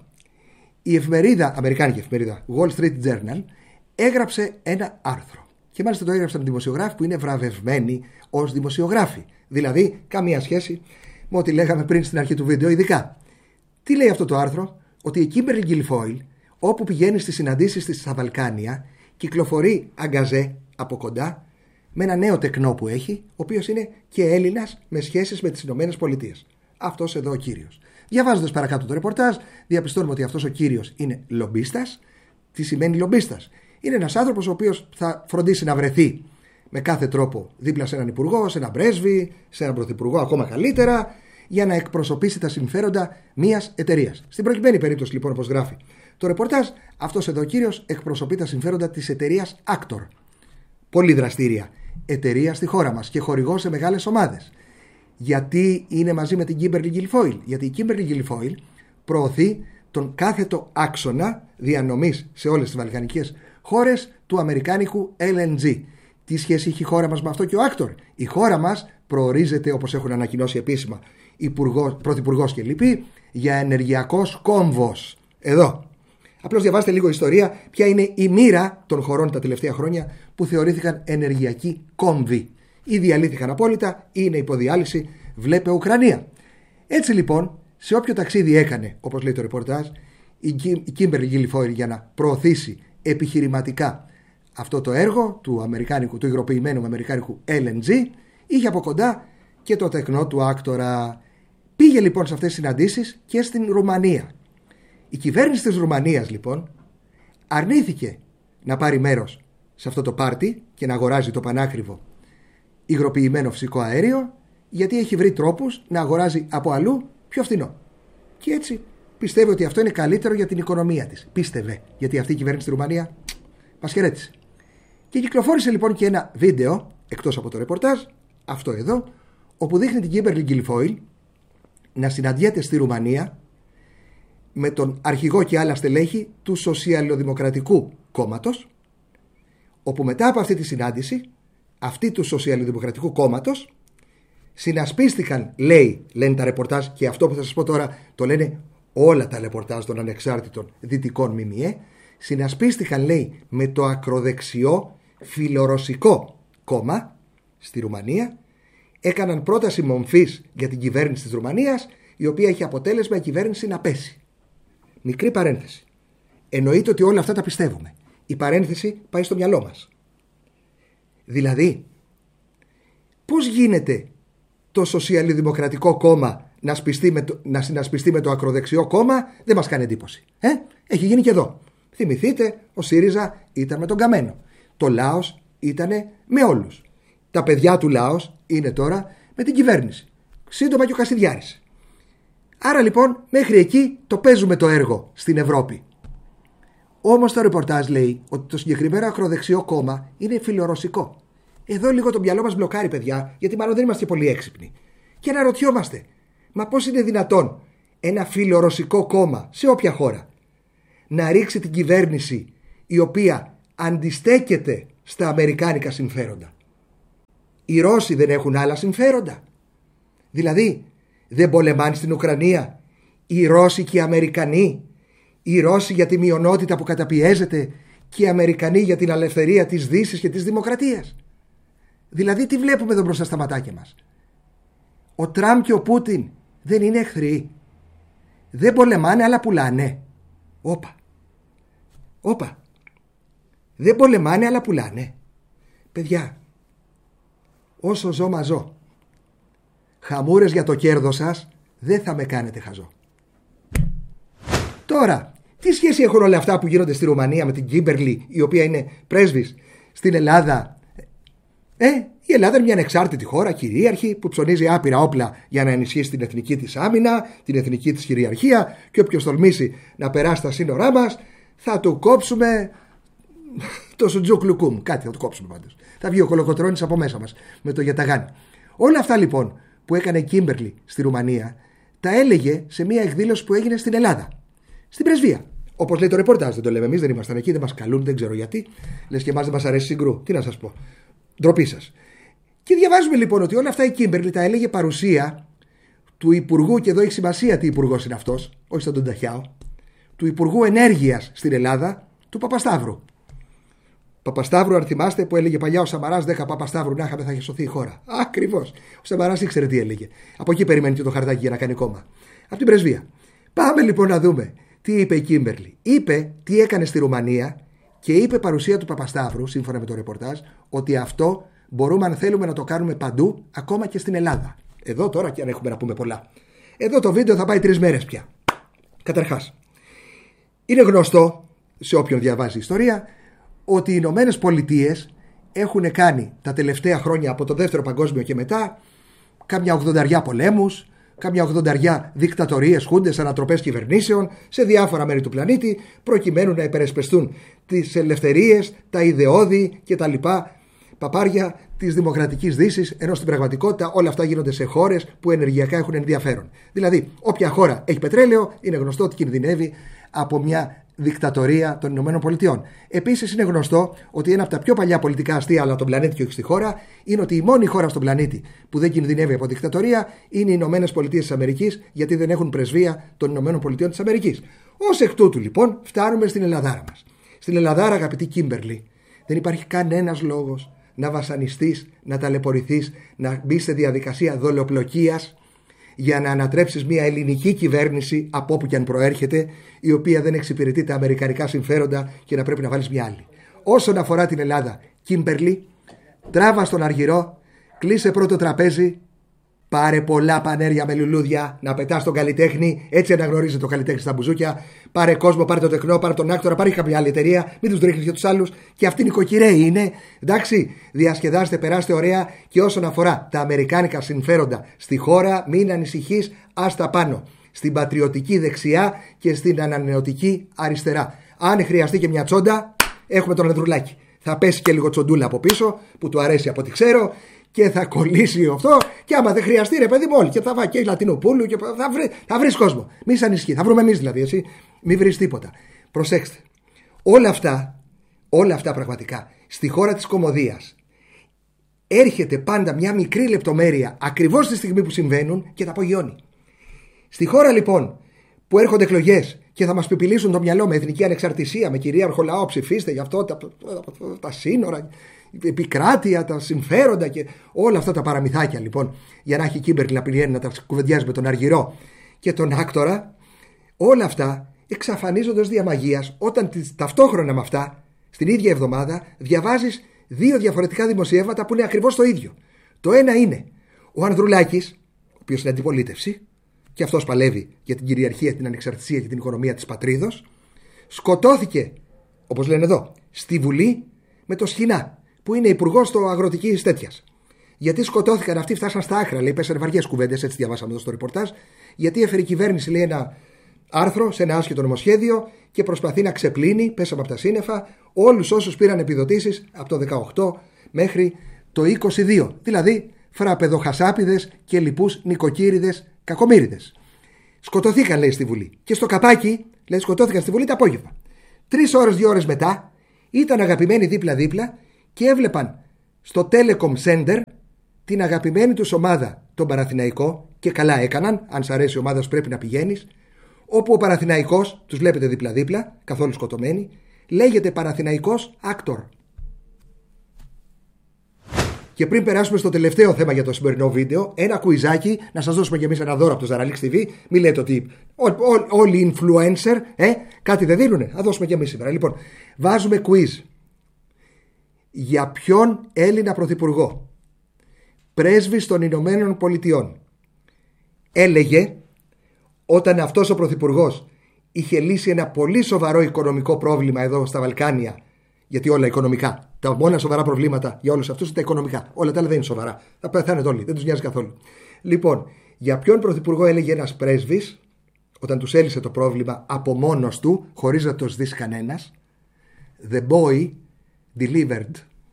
Η εφημερίδα, αμερικάνικη εφημερίδα Wall Street Journal, έγραψε ένα άρθρο. Και μάλιστα το έγραψαν δημοσιογράφοι που είναι βραβευμένοι ως δημοσιογράφοι. Δηλαδή, καμία σχέση με ό,τι λέγαμε πριν στην αρχή του βίντεο, ειδικά. Τι λέει αυτό το άρθρο? Ότι η Κίμπερλι Γκιλφόιλ, όπου πηγαίνει στις συναντήσεις της στα Βαλκάνια, κυκλοφορεί αγκαζέ από κοντά με ένα νέο τεκνό που έχει, ο οποίος είναι και Έλληνας με σχέσεις με τις Ηνωμένες Πολιτείες. Αυτός εδώ ο κύριος. Διαβάζοντας παρακάτω το ρεπορτάζ, διαπιστώνουμε ότι αυτός ο κύριος είναι λομπίστας. Τι σημαίνει λομπίστας? Είναι ένας άνθρωπος ο οποίος θα φροντίσει να βρεθεί με κάθε τρόπο δίπλα σε έναν υπουργό, σε έναν πρέσβη, σε έναν πρωθυπουργό, ακόμα καλύτερα, για να εκπροσωπήσει τα συμφέροντα μιας εταιρείας. Στην προκειμένη περίπτωση, λοιπόν, όπως γράφει το ρεπορτάζ, αυτός εδώ ο κύριος εκπροσωπεί τα συμφέροντα της εταιρείας Actor. Πολύ δραστήρια εταιρεία στη χώρα μας και χορηγό σε μεγάλες ομάδες. Γιατί είναι μαζί με την Κίμπερλι Γκιλφόιλ? Γιατί η Κίμπερλι Γκιλφόιλ προωθεί τον κάθετο άξονα διανομής σε όλες τις βαλκανικές χώρες του αμερικάνικου ελ εν τζι. Τι σχέση έχει η χώρα μας με αυτό και ο Actor? Η χώρα μας προορίζεται, όπως έχουν ανακοινώσει επίσημα πρωθυπουργός και λοιποί, για ενεργειακός κόμβος. Εδώ. Απλώς διαβάστε λίγο ιστορία, ποια είναι η μοίρα των χωρών τα τελευταία χρόνια που θεωρήθηκαν ενεργειακοί κόμβοι. Ή διαλύθηκαν απόλυτα ή είναι υποδιάλυση. Βλέπε Ουκρανία. Έτσι λοιπόν, σε όποιο ταξίδι έκανε, όπως λέει το ρεπορτάζ, η Κίμπερλι Γκιλφόιλ για να προωθήσει επιχειρηματικά αυτό το έργο του αμερικάνικου, του υγροποιημένου αμερικάνικου ελ εν τζι, είχε από κοντά και το τεκνό του Άκτορα. Πήγε λοιπόν σε αυτές τις συναντήσεις και στην Ρουμανία. Η κυβέρνηση της Ρουμανίας λοιπόν αρνήθηκε να πάρει μέρος σε αυτό το πάρτι και να αγοράζει το πανάκριβο υγροποιημένο φυσικό αέριο, γιατί έχει βρει τρόπους να αγοράζει από αλλού πιο φθηνό. Και έτσι πιστεύει ότι αυτό είναι καλύτερο για την οικονομία της. Πίστευε, γιατί αυτή η κυβέρνηση στη Ρουμανία μας χαιρέτησε. Και κυκλοφόρησε λοιπόν και ένα βίντεο, εκτός από το ρεπορτάζ, αυτό εδώ, όπου δείχνει την Κίμπερλι Γκιλφόιλ να συναντιέται στη Ρουμανία με τον αρχηγό και άλλα στελέχη του Σοσιαλδημοκρατικού Κόμματος, όπου μετά από αυτή τη συνάντηση, αυτοί του Σοσιαλδημοκρατικού Κόμματος συνασπίστηκαν, λέει, λένε τα ρεπορτάζ, και αυτό που θα σας πω τώρα το λένε όλα τα ρεπορτάζ των ανεξάρτητων δυτικών ΜΜΕ, συνασπίστηκαν, λέει, με το ακροδεξιό φιλορωσικό κόμμα στη Ρουμανία, έκαναν πρόταση μομφής για την κυβέρνηση της Ρουμανίας, η οποία έχει αποτέλεσμα η κυβέρνηση να πέσει. Μικρή παρένθεση. Εννοείται ότι όλα αυτά τα πιστεύουμε. Η παρένθεση πάει στο μυαλό μας. Δηλαδή, πώς γίνεται το Σοσιαλδημοκρατικό Κόμμα να, σπιστεί με το, να συνασπιστεί με το ακροδεξιό κόμμα? Δεν μας κάνει εντύπωση. Ε? Έχει γίνει και εδώ. Θυμηθείτε, ο ΣΥΡΙΖΑ ήταν με τον Καμένο. Το Λάος ήταν με όλους. Τα παιδιά του Λάος είναι τώρα με την κυβέρνηση. Σύντομα και ο Κασιδιάρης. Άρα λοιπόν μέχρι εκεί το παίζουμε το έργο στην Ευρώπη. Όμως το ρεπορτάζ λέει ότι το συγκεκριμένο ακροδεξιό κόμμα είναι φιλορωσικό. Εδώ λίγο το μυαλό μας μπλοκάρει, παιδιά, γιατί μάλλον δεν είμαστε πολύ έξυπνοι. Και αναρωτιόμαστε, μα πώς είναι δυνατόν ένα φιλορωσικό κόμμα σε όποια χώρα να ρίξει την κυβέρνηση η οποία αντιστέκεται στα αμερικάνικα συμφέροντα. Οι Ρώσοι δεν έχουν άλλα συμφέροντα? Δηλαδή δεν πολεμάνε στην Ουκρανία οι Ρώσοι και οι Αμερικανοί? Οι Ρώσοι για τη μειονότητα που καταπιέζεται και οι Αμερικανοί για την ελευθερία της Δύσης και της δημοκρατίας? Δηλαδή τι βλέπουμε εδώ μπροστά στα ματάκια μας? Ο Τραμπ και ο Πούτιν δεν είναι εχθροί? Δεν πολεμάνε αλλά πουλάνε? Όπα. Όπα. Δεν πολεμάνε αλλά πουλάνε. Παιδιά, όσο ζω μα ζω. Χαμούρες για το κέρδος σας δεν θα με κάνετε χαζό. Τώρα, τι σχέση έχουν όλα αυτά που γίνονται στη Ρουμανία με την Κίμπερλι, η οποία είναι πρέσβης στην Ελλάδα? Ε, η Ελλάδα είναι μια ανεξάρτητη χώρα, κυρίαρχη, που ψωνίζει άπειρα όπλα για να ενισχύσει την εθνική της άμυνα, την εθνική της κυριαρχία, και όποιος τολμήσει να περάσει τα σύνορά μας θα του κόψουμε το σουτζούκ λουκούμ. Κάτι θα του κόψουμε πάντως. Θα βγει ο κολοκοτρώνης από μέσα μας με το γιαταγάνι. Όλα αυτά λοιπόν που έκανε η Κίμπερλι στη Ρουμανία τα έλεγε σε μια εκδήλωση που έγινε στην Ελλάδα, στην πρεσβεία. Όπως λέει το ρεπορτάζ, δεν το λέμε εμείς, δεν ήμασταν εκεί, δεν μας καλούν, δεν ξέρω γιατί. Λες και εμάς δεν μας αρέσει συγκρού. Τι να σας πω. Ντροπή σας. Και διαβάζουμε λοιπόν ότι όλα αυτά η Κίμπερλι τα έλεγε παρουσία του Υπουργού, και εδώ έχει σημασία τι υπουργός είναι αυτός, όχι σαν τον Ταχιάο, του Υπουργού Ενέργειας στην Ελλάδα, του Παπασταύρου. Παπασταύρου, αν θυμάστε, που έλεγε παλιά ο Σαμαράς, δέκα Παπασταύρου να είχαμε, θα είχε σωθεί η χώρα. Ακριβώς. Ο Σαμαράς ήξερε τι έλεγε. Από εκεί περιμένει και το χαρτάκι για να κάνει κόμμα. Από την πρεσβεία. Πάμε λοιπόν να δούμε τι είπε η Κίμπερλι. Είπε τι έκανε στη Ρουμανία και είπε παρουσία του Παπασταύρου, σύμφωνα με το ρεπορτάζ, ότι αυτό μπορούμε, αν θέλουμε, να το κάνουμε παντού, ακόμα και στην Ελλάδα. Εδώ τώρα, και αν έχουμε να πούμε πολλά. Εδώ το βίντεο θα πάει τρεις μέρες πια. Καταρχάς, είναι γνωστό σε όποιον διαβάζει ιστορία ότι οι Ηνωμένες Πολιτείες έχουν κάνει τα τελευταία χρόνια, από το δεύτερο παγκόσμιο και μετά, κάμια ογδονταριά πολέμους, κάμια ογδονταριά δικτατορίες, χούντες, ανατροπές κυβερνήσεων σε διάφορα μέρη του πλανήτη, προκειμένου να υπερεσπιστούν τις ελευθερίες, τα ιδεώδη και τα λοιπά παπάρια της δημοκρατικής Δύσης, ενώ στην πραγματικότητα όλα αυτά γίνονται σε χώρες που ενεργειακά έχουν ενδιαφέρον. Δηλαδή, όποια χώρα έχει πετρέλαιο, είναι γνωστό ότι κινδυνεύει από μια δικτατορία των Ηνωμένων Πολιτειών. Επίσης, είναι γνωστό ότι ένα από τα πιο παλιά πολιτικά αστεία, αλλά τον πλανήτη και όχι στη χώρα, είναι ότι η μόνη χώρα στον πλανήτη που δεν κινδυνεύει από δικτατορία είναι οι Ηνωμένες Πολιτείες της Αμερικής, γιατί δεν έχουν πρεσβεία των Ηνωμένων Πολιτειών της Αμερικής. Ως εκ τούτου, λοιπόν, φτάνουμε στην Ελλαδάρα μας. Στην Ελλαδάρα, αγαπητή Κίμπερλι, δεν υπάρχει κανένας λόγος να βασανιστείς, να ταλαιπωρηθείς, να μπεις σε διαδικασία δολιοπλοκίας για να ανατρέψεις μια ελληνική κυβέρνηση από όπου και αν προέρχεται, η οποία δεν εξυπηρετεί τα αμερικανικά συμφέροντα και να πρέπει να βάλεις μια άλλη. Όσον αφορά την Ελλάδα, Κίμπερλι, τράβα στον αργυρό, κλείσε πρώτο τραπέζι, πάρε πολλά πανέρια με λουλούδια να πετάς τον καλλιτέχνη, έτσι αναγνωρίζει το καλλιτέχνη στα μπουζούκια. Πάρε κόσμο, πάρε τον τεχνό, πάρε τον άκτορα, πάρε κάποια άλλη εταιρεία, μην τους ρίχνεις για τους άλλους. Και αυτοί νοικοκυρέοι είναι. Εντάξει, διασκεδάστε, περάστε ωραία. Και όσον αφορά τα αμερικάνικα συμφέροντα στη χώρα, μην ανησυχείς, άστα πάνω. Στην πατριωτική δεξιά και στην ανανεωτική αριστερά. Αν χρειαστεί και μια τσόντα, έχουμε τον Ανδρουλάκη. Θα πέσει και λίγο τσοντούλα από πίσω, που του αρέσει από ό,τι ξέρω. Και θα κολλήσει αυτό, και άμα δεν χρειαστεί, ρε παιδί μου, όλοι. Και θα βάλει και Λατινοπούλου και θα βρει θα βρεις κόσμο. Μη σαν ισχύει, θα βρούμε εμείς δηλαδή, εσύ. Μη βρεις τίποτα. Προσέξτε. Όλα αυτά, όλα αυτά πραγματικά, στη χώρα της κωμωδίας, έρχεται πάντα μια μικρή λεπτομέρεια ακριβώς τη στιγμή που συμβαίνουν και τα απογειώνει. Στη χώρα λοιπόν που έρχονται εκλογές και θα μας πιπιλήσουν το μυαλό με εθνική ανεξαρτησία, με κυρίαρχο λαό, ψηφίστε γι' αυτό, τα, τα σύνορα, επικράτεια, τα συμφέροντα και όλα αυτά τα παραμυθάκια λοιπόν, για να έχει η Κίμπερλι να πηγαίνει να τα κουβεντιάζει με τον Αργυρό και τον Άκτορα, όλα αυτά εξαφανίζονται ως διαμαγείας όταν ταυτόχρονα με αυτά, στην ίδια εβδομάδα, διαβάζεις δύο διαφορετικά δημοσιεύματα που είναι ακριβώς το ίδιο. Το ένα είναι ο Ανδρουλάκης, ο οποίος είναι αντιπολίτευση, και αυτός παλεύει για την κυριαρχία, την ανεξαρτησία και την οικονομία της πατρίδος, σκοτώθηκε, όπως λένε εδώ, στη Βουλή με το Σχοινά, που είναι υπουργός το αγροτικής τέτοιας. Γιατί σκοτώθηκαν αυτοί, φτάσαν στα άκρα, λέει, πέσανε βαριές κουβέντες, έτσι διαβάσαμε εδώ στο ρεπορτάζ, γιατί έφερε η κυβέρνηση, λέει, ένα άρθρο σε ένα άσχετο νομοσχέδιο και προσπαθεί να ξεπλύνει, πέσαμε από τα σύννεφα, όλους όσους πήραν επιδοτήσεις από το δεκαοκτώ μέχρι το είκοσι δύο. Δηλαδή, φραπεδοχασάπιδες και λοιπούς νοικοκύριδες κακομύριδες. Σκοτωθήκαν, λέει, στη Βουλή. Και στο καπάκι, λέει, σκοτώθηκαν στη Βουλή το απόγευμα. Τρεις ώρες, δύο ώρες μετά, ήταν αγαπημένοι δίπλα-δίπλα και έβλεπαν στο Telecom Center την αγαπημένη τους ομάδα, τον Παναθηναϊκό, και καλά έκαναν, αν σ' αρέσει η ομάδα σου πρέπει να πηγαίνεις, όπου ο Παναθηναϊκός, τους βλέπετε δίπλα-δίπλα, καθόλου σκοτωμένοι, λέγεται Παναθηναϊκός Actor. Και πριν περάσουμε στο τελευταίο θέμα για το σημερινό βίντεο, ένα κουιζάκι, να σας δώσουμε και εμείς ένα δώρο από το Ζαραλίξ τι βι. Μην λέτε ότι ό, ό, όλοι οι influencer ε, κάτι δεν δίνουνε. Θα δώσουμε και εμείς σήμερα. Λοιπόν, βάζουμε quiz. Για ποιον Έλληνα πρωθυπουργό πρέσβης των Ηνωμένων Πολιτειών έλεγε, όταν αυτός ο πρωθυπουργός είχε λύσει ένα πολύ σοβαρό οικονομικό πρόβλημα εδώ στα Βαλκάνια, γιατί όλα οικονομικά, τα μόνα σοβαρά προβλήματα για όλους αυτούς είναι τα οικονομικά. Όλα τα άλλα δεν είναι σοβαρά. Θα πεθάνετε όλοι, δεν τους νοιάζει καθόλου. Λοιπόν, για ποιον πρωθυπουργό έλεγε ένας πρέσβης, όταν τους έλυσε το πρόβλημα από μόνος του, χωρίς να το σδίσει κανένας? The boy delivered.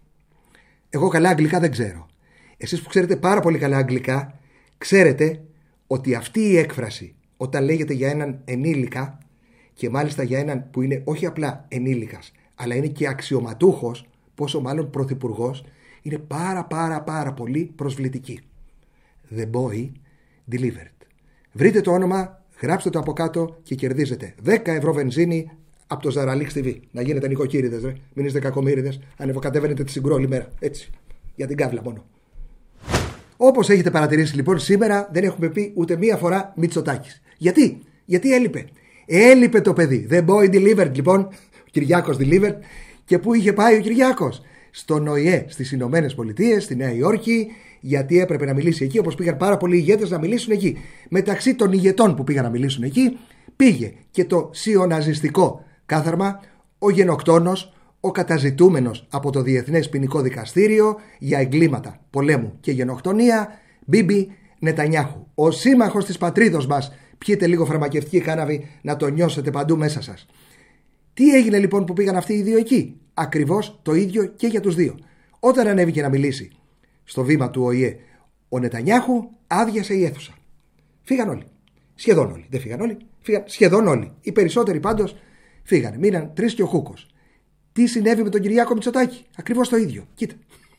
Εγώ καλά αγγλικά δεν ξέρω. Εσείς που ξέρετε πάρα πολύ καλά αγγλικά, ξέρετε ότι αυτή η έκφραση, όταν λέγεται για έναν ενήλικα, και μάλιστα για έναν που είναι όχι απλά ενήλικας, αλλά είναι και αξιωματούχος, πόσο μάλλον πρωθυπουργός, είναι πάρα πάρα πάρα πολύ προσβλητική. The boy delivered. Βρείτε το όνομα, γράψτε το από κάτω και κερδίζετε δέκα ευρώ βενζίνη από το Ζαραλίξ τι βι. Να γίνετε νοικοκύριδες, ρε. Μην είστε κακομοίριδες. Ανεβοκατέβαινετε τη συγκρό όλη μέρα. Έτσι. Για την κάβλα μόνο. Όπως έχετε παρατηρήσει λοιπόν, σήμερα δεν έχουμε πει ούτε μία φορά Μητσοτάκης. Γιατί? Γιατί έλειπε. Έλειπε το παιδί. The boy delivered λοιπόν. Ο Κυριάκος delivered. Και πού είχε πάει ο Κυριάκος? Στον ΟΗΕ, στις Ηνωμένες Πολιτείες, στη Νέα Υόρκη, γιατί έπρεπε να μιλήσει εκεί, όπως πήγαν πάρα πολλοί ηγέτες να μιλήσουν εκεί. Μεταξύ των ηγετών που πήγαν να μιλήσουν εκεί, πήγε και το σιωναζιστικό κάθαρμα, ο γενοκτόνος, ο καταζητούμενος από το Διεθνές Ποινικό Δικαστήριο για εγκλήματα πολέμου και γενοκτονία, Μπίμπι Νετανιάχου. Ο σύμμαχος της πατρίδος μας. Πιείτε λίγο φαρμακευτική κάναβη να το νιώσετε παντού μέσα σας. Τι έγινε λοιπόν που πήγαν αυτοί οι δύο εκεί? Ακριβώς το ίδιο και για τους δύο. Όταν ανέβηκε να μιλήσει στο βήμα του ΟΗΕ ο Νετανιάχου, άδειασε η αίθουσα. Φύγαν όλοι. Σχεδόν όλοι. Δεν φύγαν όλοι. Φύγαν σχεδόν όλοι. Οι περισσότεροι πάντως φύγανε. Μείναν τρεις και ο Χούκος. Τι συνέβη με τον Κυριάκο Μητσοτάκη? Ακριβώς το ίδιο. Κοίτα.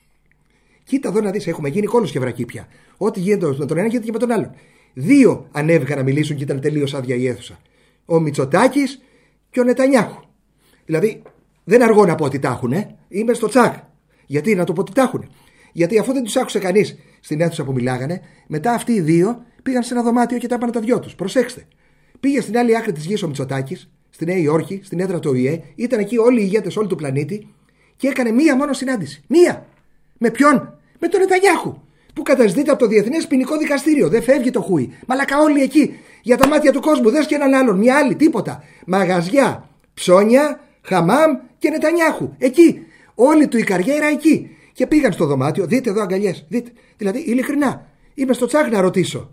Κοίτα εδώ να δεις. Έχουμε γίνει κόλος και βρακή πια. Ό,τι γίνεται με τον ένα γίνεται και με τον άλλον. Δύο ανέβηκαν να μιλήσουν και ήταν τελείως άδεια η αίθουσα. Ο Μητσοτάκης και ο Νετανιάχου. Δηλαδή δεν αργώ να πω ότι τα έχουνε. Είμαι στο τσακ. Γιατί να το πω ότι τα έχουνε? Γιατί αφού δεν τους άκουσε κανείς στην αίθουσα που μιλάγανε, μετά αυτοί οι δύο πήγαν σε ένα δωμάτιο και τα είπαν τα δυο τους. Προσέξτε. Πήγε στην άλλη άκρη της γης ο Μητσοτάκης, στη Νέα Υόρκη, στην έδρα του ΟΗΕ, ήταν εκεί όλοι οι ηγέτες όλου του πλανήτη και έκανε μία μόνο συνάντηση. Μία! Με ποιον? Με τον Νετανιάχου, που καταζητείται από το Διεθνές Ποινικό Δικαστήριο. Δεν φεύγει το χούι. Μαλακα όλοι εκεί. Για τα μάτια του κόσμου. Δες και έναν άλλον. Μια άλλη. Τίποτα. Μαγαζιά, ψώνια, χαμάμ και Νετανιάχου. Εκεί. Όλη του η καριέρα εκεί. Και πήγαν στο δωμάτιο. Δείτε εδώ αγκαλιές. Δείτε. Δηλαδή, ειλικρινά. Είμαι στο τσάκ να ρωτήσω.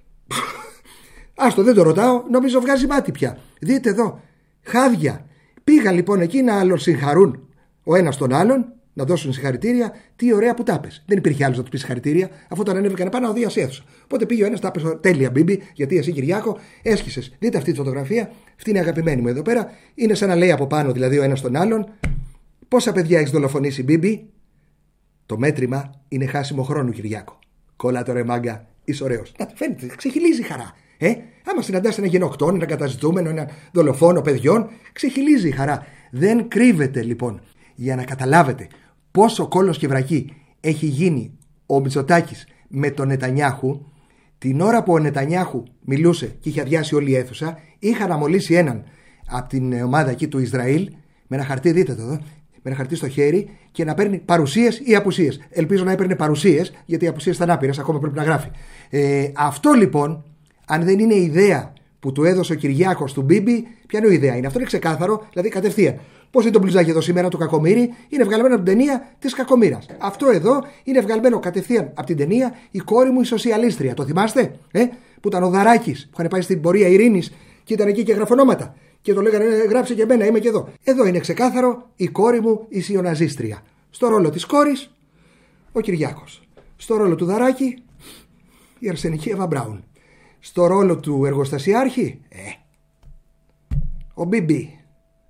Άστο, δεν το ρωτάω. Νομίζω βγάζει μάτι πια. Δείτε εδώ. Χάδια. Πήγαν λοιπόν εκεί να άλλον συγχαρούν ο ένας τον άλλον. Να δώσουν συγχαρητήρια. Τι ωραία που τα πες. Δεν υπήρχε άλλο να του πει συγχαρητήρια, αφού όταν ανέβηκαν πάνω ο Δίας αίθουσα. Οπότε πήγε ο ένας, τα πες τέλεια Μπίμπι, γιατί εσύ Κυριάκο έσχισες. Δείτε αυτή τη φωτογραφία. Αυτή είναι αγαπημένη μου εδώ πέρα. Είναι σαν να λέει από πάνω δηλαδή ο ένας τον άλλον. Πόσα παιδιά έχεις δολοφονήσει Μπίμπι? Το μέτρημα είναι χάσιμο χρόνου, Κυριάκο. Κόλλα το ρε μάγκα, είσαι ωραίος. Να φαίνεται, ξεχυλίζει η χαρά. Ε? Άμα συναντάς ένα γενοκτόνο, ένα καταζητούμενο, ένα δολοφόνο παιδιών, ξεχυλίζει η χαρά. Δεν κρύβεται λοιπόν. Για να καταλάβετε πόσο κόλλος και βρακή έχει γίνει ο Μητσοτάκης με τον Νετανιάχου, την ώρα που ο Νετανιάχου μιλούσε και είχε αδειάσει όλη η αίθουσα, είχα αναμολύσει έναν από την ομάδα εκεί του Ισραήλ με ένα χαρτί, δείτε το εδώ, με ένα χαρτί στο χέρι και να παίρνει παρουσίες ή απουσίες. Ελπίζω να έπαιρνε παρουσίες, γιατί οι απουσίες ήταν άπειρες, ακόμα πρέπει να γράφει. Ε, αυτό λοιπόν, αν δεν είναι ιδέα που του έδωσε ο Κυριάκος του Μπίμπι, ποια είναι η ιδέα? Είναι αυτό, είναι ξεκάθαρο, δηλαδή κατευθείαν. Πώς είναι το μπλουζάκι εδώ σήμερα του Κακομοίρη? Είναι βγαλμένο από την ταινία της Κακομοίρας. Αυτό εδώ είναι βγαλμένο κατευθείαν από την ταινία Η κόρη μου η σοσιαλίστρια. Το θυμάστε? Ε? Που ήταν ο Δαράκης, που είχαν πάει στην πορεία ειρήνης και ήταν εκεί και γραφονόματα. Και το λέγανε γράψε και εμένα, είμαι και εδώ. Εδώ είναι ξεκάθαρο Η κόρη μου η σιωναζίστρια. Στο ρόλο της κόρης ο Κυριάκος. Στο ρόλο του Δαράκη η Αρσενική Εύα Μπράουν. στο ρόλο του εργοστασιάρχη. Ε, ο Μπίμπι.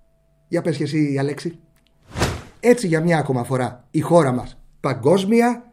Για πες και εσύ, Αλέξη. Έτσι για μια ακόμα φορά η χώρα μας παγκόσμια